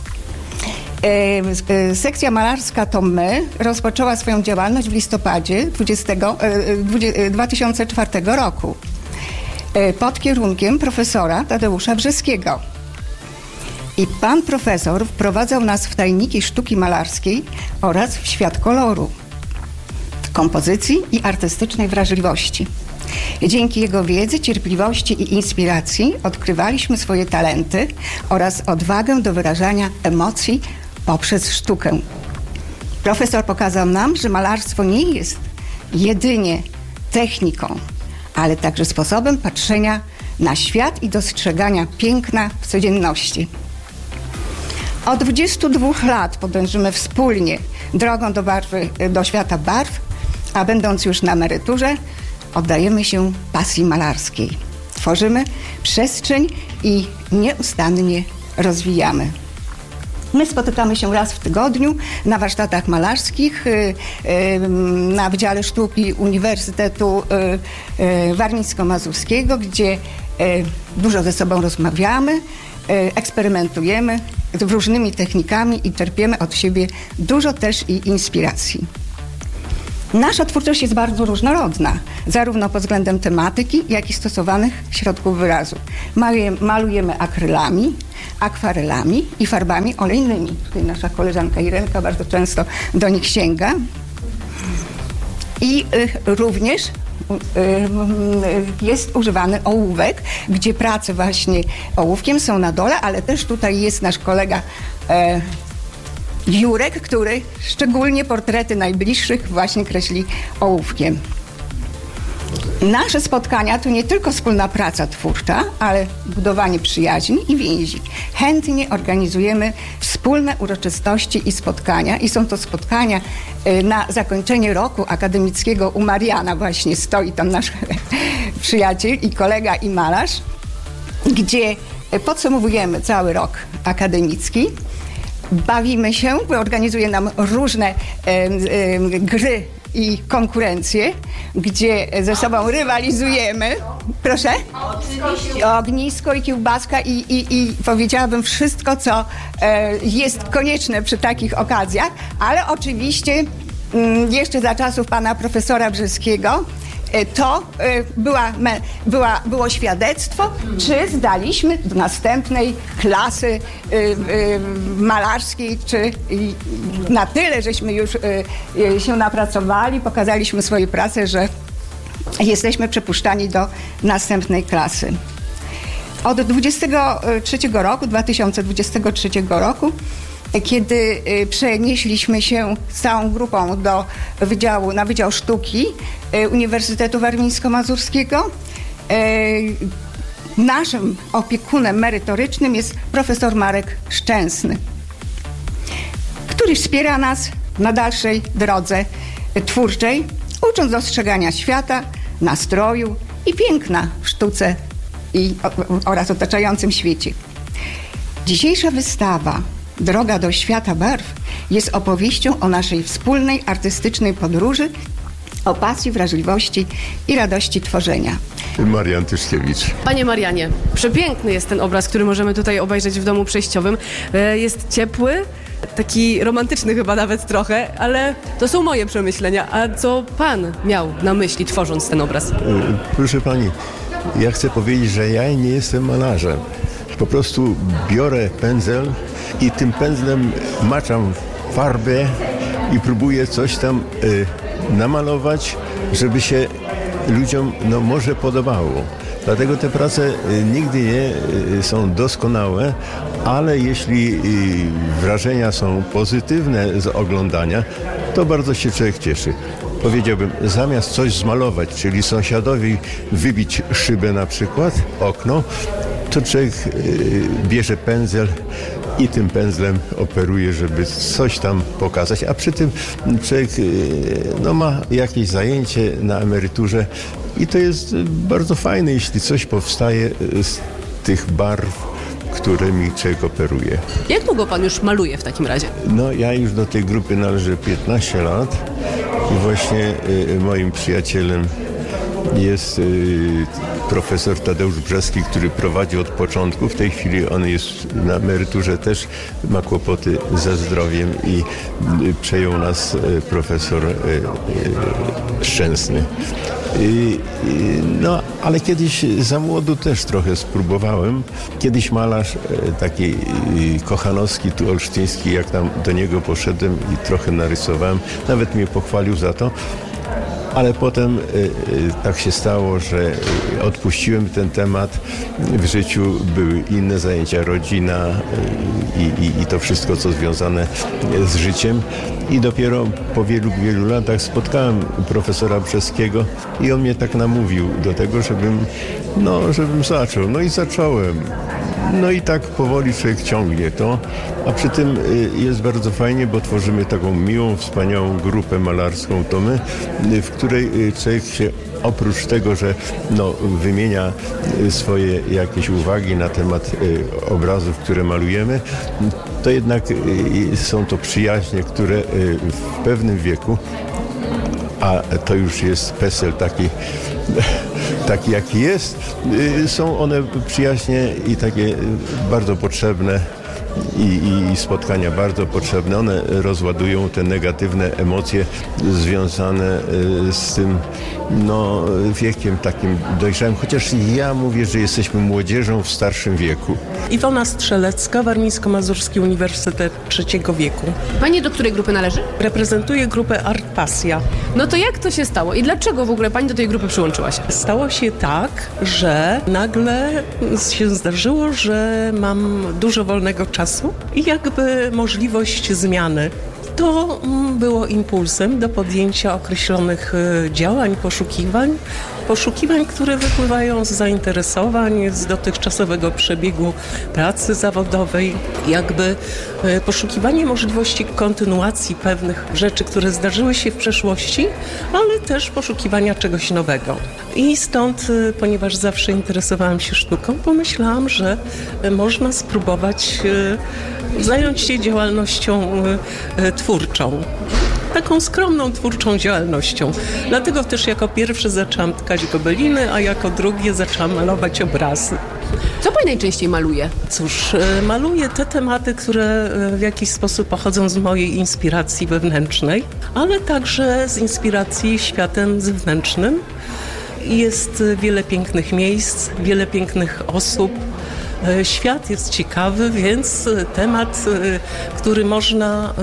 Sekcja malarska To My rozpoczęła swoją działalność w listopadzie dwa tysiące czwartego roku pod kierunkiem profesora Tadeusza Brzeskiego. I pan profesor wprowadzał nas w tajniki sztuki malarskiej oraz w świat koloru, kompozycji i artystycznej wrażliwości. Dzięki jego wiedzy, cierpliwości i inspiracji odkrywaliśmy swoje talenty oraz odwagę do wyrażania emocji poprzez sztukę. Profesor pokazał nam, że malarstwo nie jest jedynie techniką, ale także sposobem patrzenia na świat i dostrzegania piękna w codzienności. Od dwudziestu dwóch lat podążymy wspólnie drogą do, barwy, do świata barw, a będąc już na emeryturze, oddajemy się pasji malarskiej. Tworzymy przestrzeń i nieustannie rozwijamy. My spotykamy się raz w tygodniu na warsztatach malarskich na Wydziale Sztuki Uniwersytetu Warmińsko-Mazurskiego, gdzie dużo ze sobą rozmawiamy, eksperymentujemy z różnymi technikami i czerpiemy od siebie dużo też i inspiracji. Nasza twórczość jest bardzo różnorodna, zarówno pod względem tematyki, jak i stosowanych środków wyrazu. Malujemy akrylami, akwarelami i farbami olejnymi. Tutaj nasza koleżanka Irenka bardzo często do nich sięga. I y, również y, y, jest używany ołówek, gdzie prace właśnie ołówkiem są na dole, ale też tutaj jest nasz kolega y, Jurek, który szczególnie portrety najbliższych właśnie kreśli ołówkiem. Nasze spotkania to nie tylko wspólna praca twórcza, ale budowanie przyjaźni i więzi. Chętnie organizujemy wspólne uroczystości i spotkania i są to spotkania na zakończenie roku akademickiego u Mariana. Właśnie stoi tam nasz przyjaciel i kolega i malarz, gdzie podsumowujemy cały rok akademicki. Bawimy się, organizuje nam różne e, e, gry i konkurencje, gdzie ze sobą rywalizujemy. Proszę? Oczywiście. Ognisko i kiełbaska i, i, i powiedziałabym wszystko, co e, jest konieczne przy takich okazjach, ale oczywiście m, jeszcze za czasów pana profesora Brzeskiego to była, była, było świadectwo, czy zdaliśmy do następnej klasy y, y, malarskiej, czy na tyle, żeśmy już y, y, się napracowali, pokazaliśmy swoje prace, że jesteśmy przepuszczani do następnej klasy. Od dwudziestego trzeciego roku, dwa tysiące dwudziestego trzeciego roku, kiedy przenieśliśmy się z całą grupą do wydziału, na Wydział Sztuki Uniwersytetu Warmińsko-Mazurskiego, naszym opiekunem merytorycznym jest profesor Marek Szczęsny, który wspiera nas na dalszej drodze twórczej, ucząc dostrzegania świata, nastroju i piękna w sztuce i, oraz otaczającym świecie. Dzisiejsza wystawa Droga do świata barw jest opowieścią o naszej wspólnej artystycznej podróży, o pasji, wrażliwości i radości tworzenia. Marian Tyszkiewicz. Panie Marianie, przepiękny jest ten obraz, który możemy tutaj obejrzeć w domu przejściowym. Jest ciepły, taki romantyczny chyba nawet trochę, ale to są moje przemyślenia. A co pan miał na myśli, tworząc ten obraz? Proszę pani, ja chcę powiedzieć, że ja nie jestem malarzem. Po prostu biorę pędzel i tym pędzlem maczam farbę i próbuję coś tam y, namalować, żeby się ludziom no, może podobało. Dlatego te prace y, nigdy nie y, są doskonałe, ale jeśli y, wrażenia są pozytywne z oglądania, to bardzo się człowiek cieszy. Powiedziałbym, zamiast coś zmalować, czyli sąsiadowi wybić szybę na przykład, okno, to człowiek y, bierze pędzel i tym pędzlem operuje, żeby coś tam pokazać, a przy tym człowiek y, no, ma jakieś zajęcie na emeryturze i to jest bardzo fajne, jeśli coś powstaje z tych barw, którymi człowiek operuje. Jak długo pan już maluje w takim razie? No ja już do tej grupy należę piętnaście lat i właśnie y, moim przyjacielem jest y, profesor Tadeusz Brzeski, który prowadzi od początku. W tej chwili on jest na emeryturze, też ma kłopoty ze zdrowiem i y, przejął nas y, profesor y, y, Szczęsny. Y, y, no, ale kiedyś za młodu też trochę spróbowałem. Kiedyś malarz y, taki y, Kochanowski, tu olsztyński, jak tam do niego poszedłem i trochę narysowałem. Nawet mnie pochwalił za to. ale potem y, y, tak się stało, że odpuściłem ten temat. W życiu były inne zajęcia, rodzina y, i, i to wszystko, co związane z życiem. I dopiero po wielu, wielu latach spotkałem profesora Brzeskiego i on mnie tak namówił do tego, żebym, no, żebym zaczął. No i zacząłem. No i tak powoli człowiek ciągnie to, a przy tym jest bardzo fajnie, bo tworzymy taką miłą, wspaniałą grupę malarską, to my, w której człowiek się oprócz tego, że no, wymienia swoje jakieś uwagi na temat obrazów, które malujemy, to jednak są to przyjaźnie, które w pewnym wieku, a to już jest PESEL taki, taki jaki jest, są one przyjaźnie i takie bardzo potrzebne i, i spotkania bardzo potrzebne. One rozładują te negatywne emocje związane z tym no, wiekiem takim dojrzałym, chociaż ja mówię, że jesteśmy młodzieżą w starszym wieku. Iwona Strzelecka, Warmińsko-Mazurski Uniwersytet Trzeciego Wieku. Pani do której grupy należy? Reprezentuję grupę Art Pasja. No to jak to się stało i dlaczego w ogóle pani do tej grupy przyłączyła się? Stało się tak, że nagle się zdarzyło, że mam dużo wolnego czasu i jakby możliwość zmiany. To było impulsem do podjęcia określonych działań, poszukiwań, poszukiwań, które wypływają z zainteresowań, z dotychczasowego przebiegu pracy zawodowej, jakby poszukiwanie możliwości kontynuacji pewnych rzeczy, które zdarzyły się w przeszłości, ale też poszukiwania czegoś nowego. I stąd, ponieważ zawsze interesowałam się sztuką, pomyślałam, że można spróbować zająć się działalnością twórczą. Taką skromną, twórczą działalnością. Dlatego też jako pierwsze zaczęłam tkać gobeliny, a jako drugie zaczęłam malować obrazy. Co pani najczęściej maluje? Cóż, maluję te tematy, które w jakiś sposób pochodzą z mojej inspiracji wewnętrznej, ale także z inspiracji światem zewnętrznym. Jest wiele pięknych miejsc, wiele pięknych osób. Świat jest ciekawy, więc temat, który można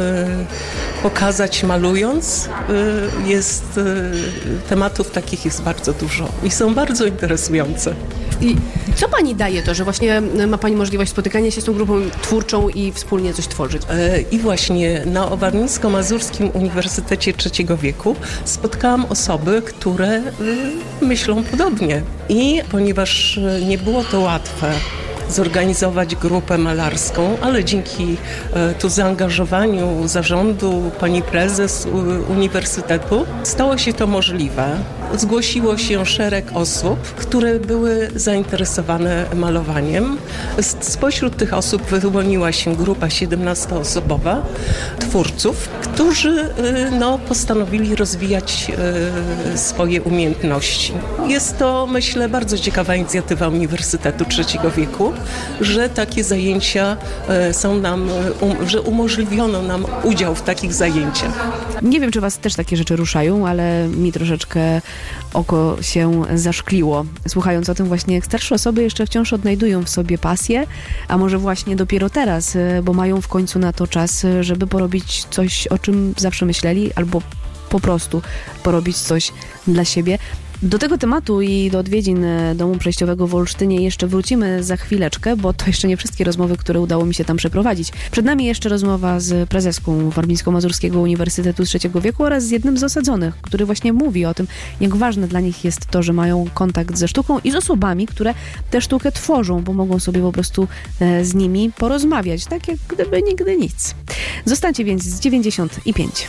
pokazać malując, jest tematów takich jest bardzo dużo i są bardzo interesujące. I co pani daje to, że właśnie ma pani możliwość spotykania się z tą grupą twórczą i wspólnie coś tworzyć? I właśnie na Warmińsko-Mazurskim Uniwersytecie Trzeciego Wieku spotkałam osoby, które myślą podobnie. I ponieważ nie było to łatwe, zorganizować grupę malarską, ale dzięki e, tu zaangażowaniu zarządu pani prezes u, uniwersytetu stało się to możliwe. Zgłosiło się szereg osób, które były zainteresowane malowaniem. Spośród tych osób wyłoniła się grupa siedemnastoosobowa twórców, którzy no, postanowili rozwijać e, swoje umiejętności. Jest to, myślę, bardzo ciekawa inicjatywa Uniwersytetu Trzeciego Wieku, że takie zajęcia e, są nam, um, że umożliwiono nam udział w takich zajęciach. Nie wiem, czy was też takie rzeczy ruszają, ale mi troszeczkę oko się zaszkliło, słuchając o tym właśnie, jak starsze osoby jeszcze wciąż odnajdują w sobie pasję, a może właśnie dopiero teraz, bo mają w końcu na to czas, żeby porobić coś, o czym zawsze myśleli, albo po prostu porobić coś dla siebie. Do tego tematu i do odwiedzin Domu Przejściowego w Olsztynie jeszcze wrócimy za chwileczkę, bo to jeszcze nie wszystkie rozmowy, które udało mi się tam przeprowadzić. Przed nami jeszcze rozmowa z prezeską Warmińsko-Mazurskiego Uniwersytetu Trzeciego Wieku oraz z jednym z osadzonych, który właśnie mówi o tym, jak ważne dla nich jest to, że mają kontakt ze sztuką i z osobami, które tę sztukę tworzą, bo mogą sobie po prostu z nimi porozmawiać, tak jak gdyby nigdy nic. Zostańcie więc z dziewięćdziesiąt pięć.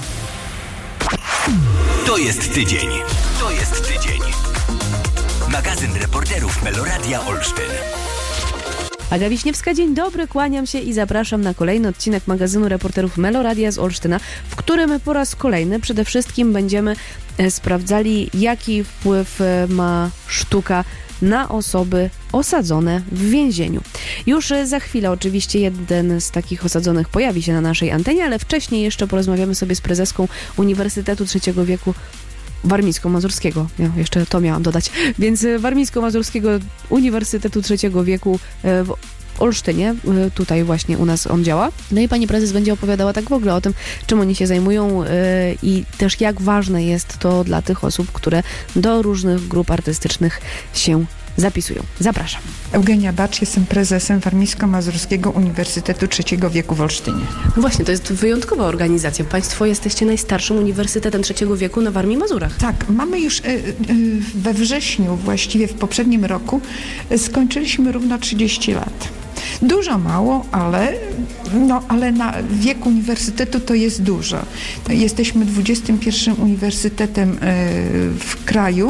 To jest tydzień. To jest tydzień. Magazyn reporterów Meloradia Olsztyn. Aga Wiśniewska, dzień dobry, kłaniam się i zapraszam na kolejny odcinek magazynu reporterów Meloradia z Olsztyna, w którym po raz kolejny przede wszystkim będziemy sprawdzali, jaki wpływ ma sztuka na osoby osadzone w więzieniu. Już za chwilę oczywiście jeden z takich osadzonych pojawi się na naszej antenie, ale wcześniej jeszcze porozmawiamy sobie z prezeską Uniwersytetu Trzeciego Wieku Warmińsko-Mazurskiego, ja jeszcze to miałam dodać, więc Warmińsko-Mazurskiego Uniwersytetu Trzeciego Wieku w w Olsztynie. Tutaj właśnie u nas on działa. No i pani prezes będzie opowiadała tak w ogóle o tym, czym oni się zajmują i też jak ważne jest to dla tych osób, które do różnych grup artystycznych się zapisują. Zapraszam. Eugenia Bacz, jestem prezesem Warmińsko-Mazurskiego Uniwersytetu Trzeciego Wieku w Olsztynie. No właśnie, to jest wyjątkowa organizacja. Państwo jesteście najstarszym uniwersytetem trzeciego wieku na Warmii i Mazurach. Tak, mamy już y, y, we wrześniu, właściwie w poprzednim roku, y, skończyliśmy równo trzydzieści lat. Dużo mało, ale, no, ale na wiek uniwersytetu to jest dużo. Jesteśmy dwudziestym pierwszym uniwersytetem y, w kraju,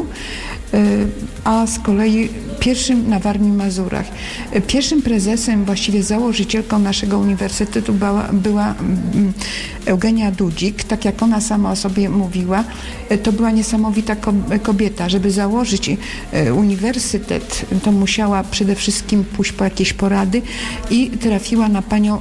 a z kolei pierwszym na Warmii i Mazurach. Pierwszym prezesem, właściwie założycielką naszego uniwersytetu była, była Eugenia Dudzik. Tak jak ona sama o sobie mówiła, to była niesamowita kobieta. Żeby założyć uniwersytet, to musiała przede wszystkim pójść po jakieś porady i trafiła na panią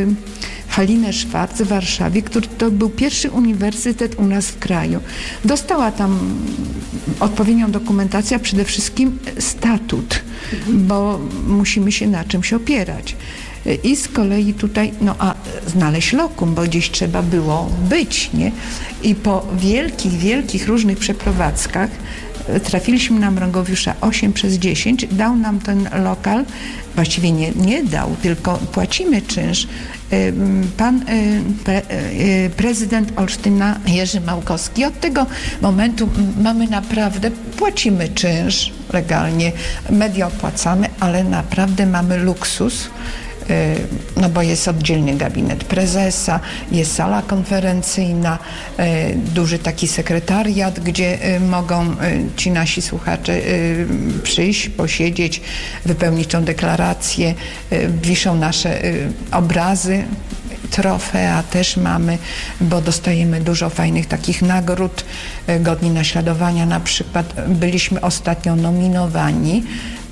Halinę Szwarc w Warszawie, który to był pierwszy uniwersytet u nas w kraju. Dostała tam odpowiednią dokumentację, a przede wszystkim statut, bo musimy się na czymś opierać. I z kolei tutaj, no a znaleźć lokum, bo gdzieś trzeba było być, nie? I po wielkich, wielkich różnych przeprowadzkach trafiliśmy na Mrągowiusza osiem przez dziesięć, dał nam ten lokal, właściwie nie, nie dał, tylko płacimy czynsz. Pan pre, prezydent Olsztyna Jerzy Małkowski. Od tego momentu mamy naprawdę, płacimy czynsz legalnie, media opłacamy, ale naprawdę mamy luksus, no bo jest oddzielny gabinet prezesa, jest sala konferencyjna, duży taki sekretariat, gdzie mogą ci nasi słuchacze przyjść, posiedzieć, wypełnić tą deklarację, wiszą nasze obrazy. Trofea też mamy, bo dostajemy dużo fajnych takich nagród, godni naśladowania. Na przykład byliśmy ostatnio nominowani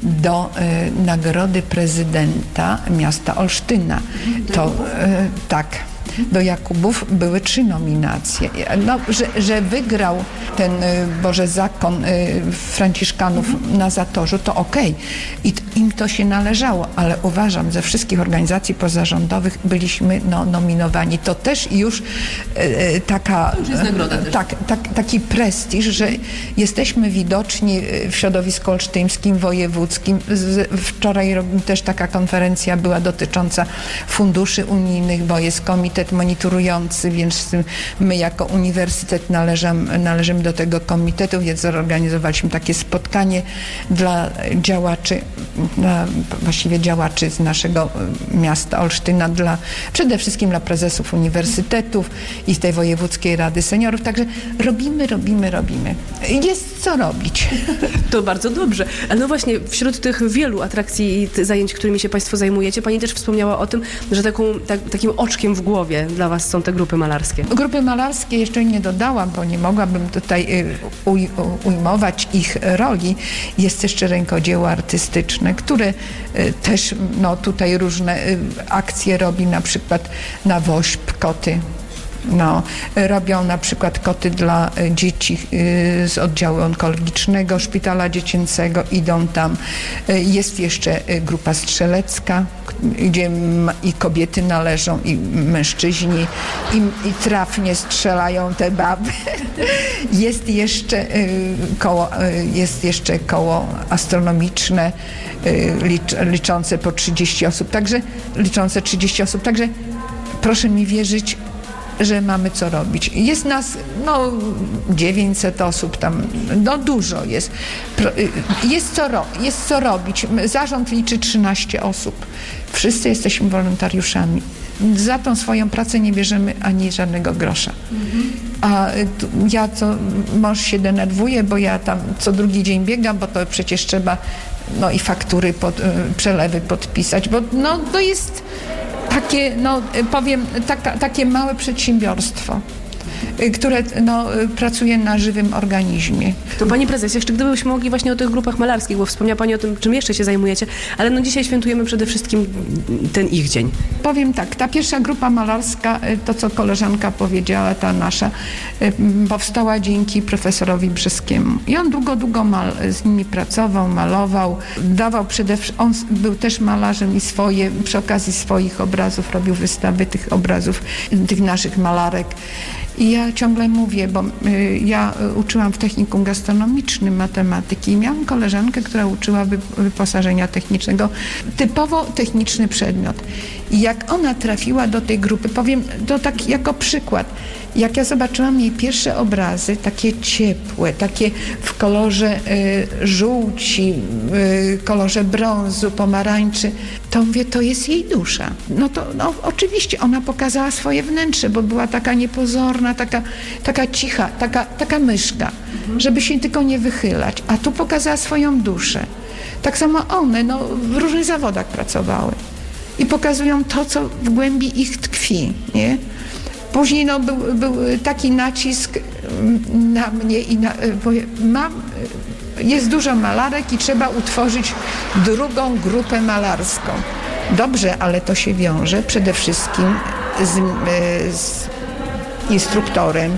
do y, nagrody prezydenta miasta Olsztyna. To y, tak, do Jakubów były trzy nominacje. No, że, że wygrał ten y, Boże Zakon y, Franciszkanów na Zatorzu, to okej. I t- im to się należało, ale uważam, ze wszystkich organizacji pozarządowych byliśmy no, nominowani. To też już y, y, taka... To już jest nagroda też. Tak, tak, taki prestiż, że jesteśmy widoczni w środowisku olsztyńskim, wojewódzkim. Z, wczoraj też taka konferencja była dotycząca funduszy unijnych, bo jest komitet monitorujący, więc my jako uniwersytet należam, należymy do tego komitetu, więc zorganizowaliśmy takie spotkanie dla działaczy, dla, właściwie działaczy z naszego miasta Olsztyna, dla, przede wszystkim dla prezesów uniwersytetów i z tej Wojewódzkiej Rady Seniorów. Także robimy, robimy, robimy. Jest co robić. To bardzo dobrze. Ale no właśnie, wśród tych wielu atrakcji i zajęć, którymi się Państwo zajmujecie, Pani też wspomniała o tym, że taką, tak, takim oczkiem w głowie dla Was są te grupy malarskie. Grupy malarskie jeszcze nie dodałam, bo nie mogłabym tutaj uj, ujmować ich roli. Jest jeszcze rękodzieło artystyczne, które też no, tutaj różne akcje robi, na przykład na Wośp koty. No, robią na przykład koty dla dzieci z oddziału onkologicznego Szpitala Dziecięcego, idą tam. Jest jeszcze grupa strzelecka, gdzie i kobiety należą, i mężczyźni, i, i trafnie strzelają te baby. Jest jeszcze koło, jest jeszcze koło astronomiczne, licz, liczące po trzydzieści osób, także liczące trzydzieści osób, także proszę mi wierzyć, że mamy co robić. Jest nas, no, dziewięćset osób tam, no dużo jest. Jest co, ro, jest co robić. Zarząd liczy trzynaście osób. Wszyscy jesteśmy wolontariuszami. Za tą swoją pracę nie bierzemy ani żadnego grosza. Mhm. A ja to, mąż się denerwuje, bo ja tam co drugi dzień biegam, bo to przecież trzeba, no i faktury, pod, przelewy podpisać, bo no to jest takie, no powiem, taka, takie małe przedsiębiorstwo. y, które no, y, pracuje na żywym organizmie. To Pani Prezes, jeszcze gdybyśmy mogli właśnie o tych grupach malarskich, bo wspomniała Pani o tym, czym jeszcze się zajmujecie, ale no dzisiaj świętujemy przede wszystkim ten ich dzień. Powiem tak, ta pierwsza grupa malarska, y, to co koleżanka powiedziała, ta nasza, y, powstała dzięki profesorowi Brzeskiemu. I on długo, długo mal, z nimi pracował, malował, dawał przede wszystkim, on był też malarzem i swoje, przy okazji swoich obrazów robił wystawy tych obrazów, tych naszych malarek. I ja ciągle mówię, bo y, ja uczyłam w technikum gastronomicznym matematyki i miałam koleżankę, która uczyła wy, wyposażenia technicznego, typowo techniczny przedmiot. I jak ona trafiła do tej grupy, powiem to tak jako przykład, jak ja zobaczyłam jej pierwsze obrazy, takie ciepłe, takie w kolorze y, żółci, y, kolorze brązu, pomarańczy, to mówię, to jest jej dusza. No to no, oczywiście ona pokazała swoje wnętrze, bo była taka niepozorna, taka, taka cicha, taka, taka myszka, żeby się tylko nie wychylać. A tu pokazała swoją duszę. Tak samo one no, w różnych zawodach pracowały i pokazują to, co w głębi ich tkwi, nie? Później no, był, był taki nacisk na mnie i na, bo mam, jest dużo malarek i trzeba utworzyć drugą grupę malarską. Dobrze, ale to się wiąże przede wszystkim z, z instruktorem,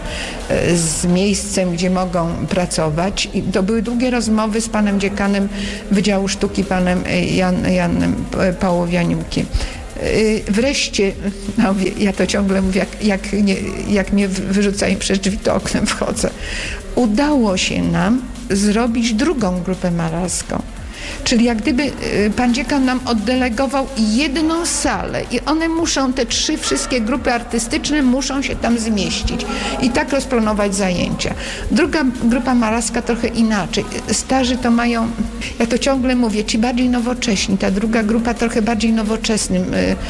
z miejscem, gdzie mogą pracować. I to były długie rozmowy z panem dziekanem Wydziału Sztuki, panem Jan, Janem Pałowianiukiem. Wreszcie, no, ja to ciągle mówię, jak, jak, nie, jak mnie wyrzucają przez drzwi, to oknem wchodzę. Udało się nam zrobić drugą grupę malarską. Czyli jak gdyby pan dziekan nam oddelegował jedną salę i one muszą, te trzy wszystkie grupy artystyczne muszą się tam zmieścić i tak rozplanować zajęcia. Druga grupa malarska trochę inaczej. Starzy to mają, ja to ciągle mówię, ci bardziej nowocześni, ta druga grupa trochę bardziej nowoczesnym.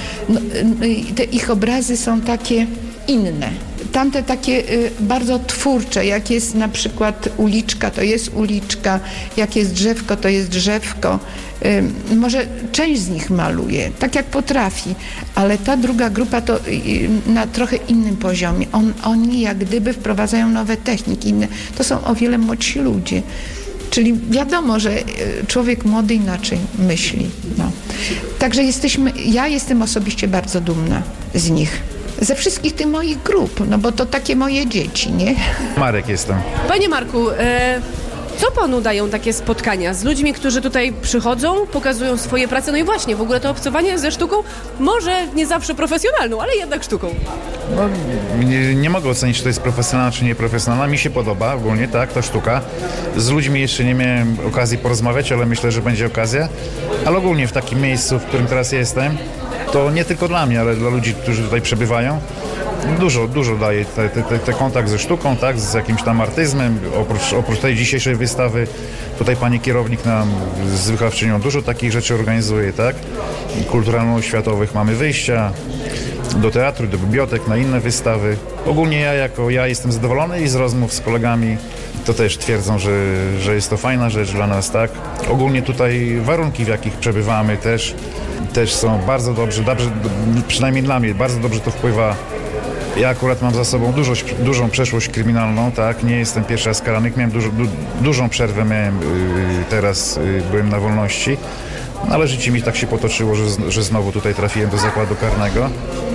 Te ich obrazy są takie inne. Tamte takie y, bardzo twórcze, jak jest na przykład uliczka, to jest uliczka, jak jest drzewko, to jest drzewko. Y, może część z nich maluje, tak jak potrafi, ale ta druga grupa to y, na trochę innym poziomie. On, oni jak gdyby wprowadzają nowe techniki, inne. To są o wiele młodsi ludzie. Czyli wiadomo, że człowiek młody inaczej myśli. No. Także jesteśmy, ja jestem osobiście bardzo dumna z nich. Ze wszystkich tych moich grup, no bo to takie moje dzieci, nie? Marek jestem. Panie Marku, e, co panu dają takie spotkania z ludźmi, którzy tutaj przychodzą, pokazują swoje prace? No i właśnie, w ogóle to obcowanie ze sztuką, może nie zawsze profesjonalną, ale jednak sztuką. No, nie, nie mogę ocenić, czy to jest profesjonalna, czy nieprofesjonalna. Mi się podoba ogólnie, tak, ta sztuka. Z ludźmi jeszcze nie miałem okazji porozmawiać, ale myślę, że będzie okazja. Ale ogólnie w takim miejscu, w którym teraz jestem, to nie tylko dla mnie, ale dla ludzi, którzy tutaj przebywają, dużo, dużo daje te, te, te kontakt ze sztuką, tak, z jakimś tam artyzmem. Oprócz, oprócz tej dzisiejszej wystawy, tutaj pani kierownik nam z wychowawczynią dużo takich rzeczy organizuje, tak, kulturalno-oświatowych. Mamy wyjścia do teatru, do bibliotek, na inne wystawy. Ogólnie ja jako ja jestem zadowolony i z rozmów z kolegami to też twierdzą, że, że jest to fajna rzecz dla nas, tak. Ogólnie tutaj warunki, w jakich przebywamy też też są bardzo dobrze, dobrze, przynajmniej dla mnie, bardzo dobrze to wpływa. Ja akurat mam za sobą dużo, dużą przeszłość kryminalną, tak, nie jestem pierwszy raz karany, miałem dużo, du, dużą przerwę, miałem, yy, teraz yy, byłem na wolności, no, ale życie mi tak się potoczyło, że, że znowu tutaj trafiłem do zakładu karnego.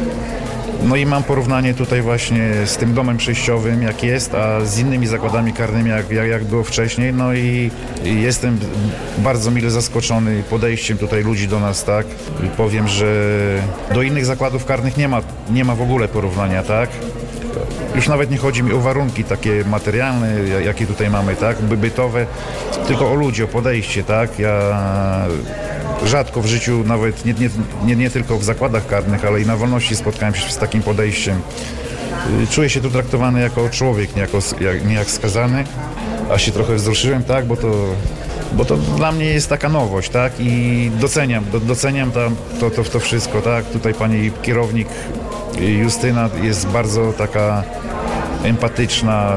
No i mam porównanie tutaj właśnie z tym domem przejściowym, jak jest, a z innymi zakładami karnymi, jak, jak, jak było wcześniej. No i, i jestem bardzo mile zaskoczony podejściem tutaj ludzi do nas, tak. I powiem, że do innych zakładów karnych nie ma, nie ma w ogóle porównania, tak. Już nawet nie chodzi mi o warunki takie materialne, jakie tutaj mamy, tak, bytowe, tylko o ludzi, o podejście, tak. Ja rzadko w życiu, nawet nie, nie, nie, nie tylko w zakładach karnych, ale i na wolności spotkałem się z takim podejściem. Czuję się tu traktowany jako człowiek, nie, jako, jak, nie jak skazany, a się trochę wzruszyłem, tak, bo to, bo to dla mnie jest taka nowość, tak, i doceniam, do, doceniam tam to, to, to wszystko, tak. Tutaj pani kierownik Justyna jest bardzo taka empatyczna,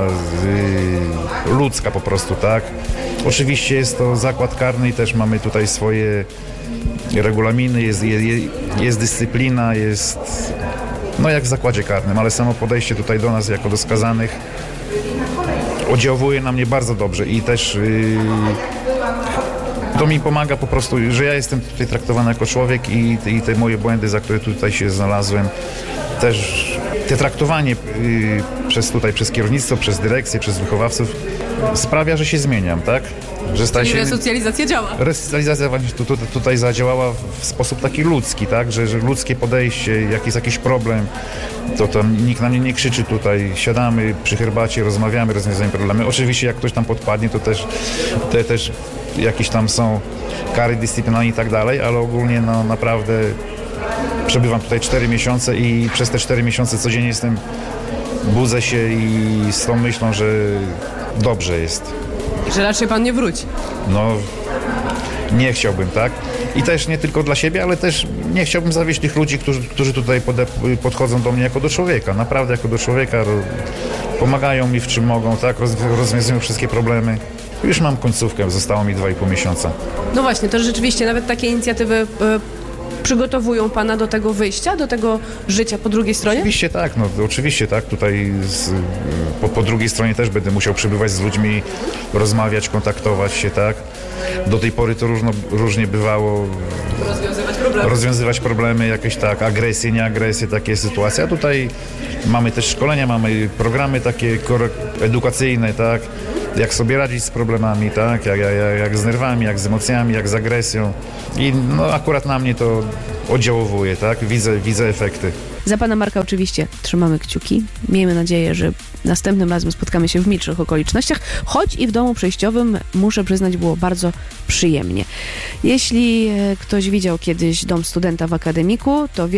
yy, ludzka po prostu, tak. Oczywiście jest to zakład karny i też mamy tutaj swoje regulaminy, jest, jest, jest dyscyplina, jest, no jak w zakładzie karnym, ale samo podejście tutaj do nas jako do skazanych oddziałuje na mnie bardzo dobrze i też yy, to mi pomaga po prostu, że ja jestem tutaj traktowany jako człowiek i, i te moje błędy, za które tutaj się znalazłem, też te traktowanie yy, przez tutaj, przez kierownictwo, przez dyrekcję, przez wychowawców sprawia, że się zmieniam, tak? Że staje się... resocjalizacja działa. Resocjalizacja właśnie tu, tu, tutaj zadziałała w sposób taki ludzki, tak? Że, że ludzkie podejście, jak jest jakiś problem, to tam nikt na mnie nie krzyczy tutaj, siadamy przy herbacie, rozmawiamy, rozwiązujemy problemy. Oczywiście jak ktoś tam podpadnie, to też, te, też jakieś tam są kary dyscyplinarne i tak dalej, ale ogólnie no naprawdę przebywam tutaj cztery miesiące i przez te cztery miesiące codziennie jestem, budzę się i z tą myślą, że dobrze jest. Że raczej pan nie wróci. No, nie chciałbym, tak? I też nie tylko dla siebie, ale też nie chciałbym zawieść tych ludzi, którzy, którzy tutaj pode- podchodzą do mnie jako do człowieka. Naprawdę jako do człowieka. Pomagają mi w czym mogą, tak? Roz- rozwiązują wszystkie problemy. Już mam końcówkę, zostało mi dwa i pół miesiąca. No właśnie, to rzeczywiście nawet takie inicjatywy y, przygotowują pana do tego wyjścia, do tego życia po drugiej stronie? Oczywiście tak, no oczywiście tak. Tutaj z, po, po drugiej stronie też będę musiał przebywać z ludźmi, rozmawiać, kontaktować się, tak? Do tej pory to różno, różnie bywało. Rozwiązywać problemy. Rozwiązywać problemy, jakieś tak, agresje, nieagresje, takie sytuacje. A tutaj mamy też szkolenia, mamy programy takie edukacyjne, tak? Jak sobie radzić z problemami, tak? Jak, jak, jak z nerwami, jak z emocjami, jak z agresją. I no, akurat na mnie to oddziałuje, tak? Widzę, widzę efekty. Za pana Marka oczywiście trzymamy kciuki. Miejmy nadzieję, że następnym razem spotkamy się w milszych okolicznościach, choć i w domu przejściowym, muszę przyznać, było bardzo przyjemnie. Jeśli ktoś widział kiedyś dom studenta w akademiku, to wie,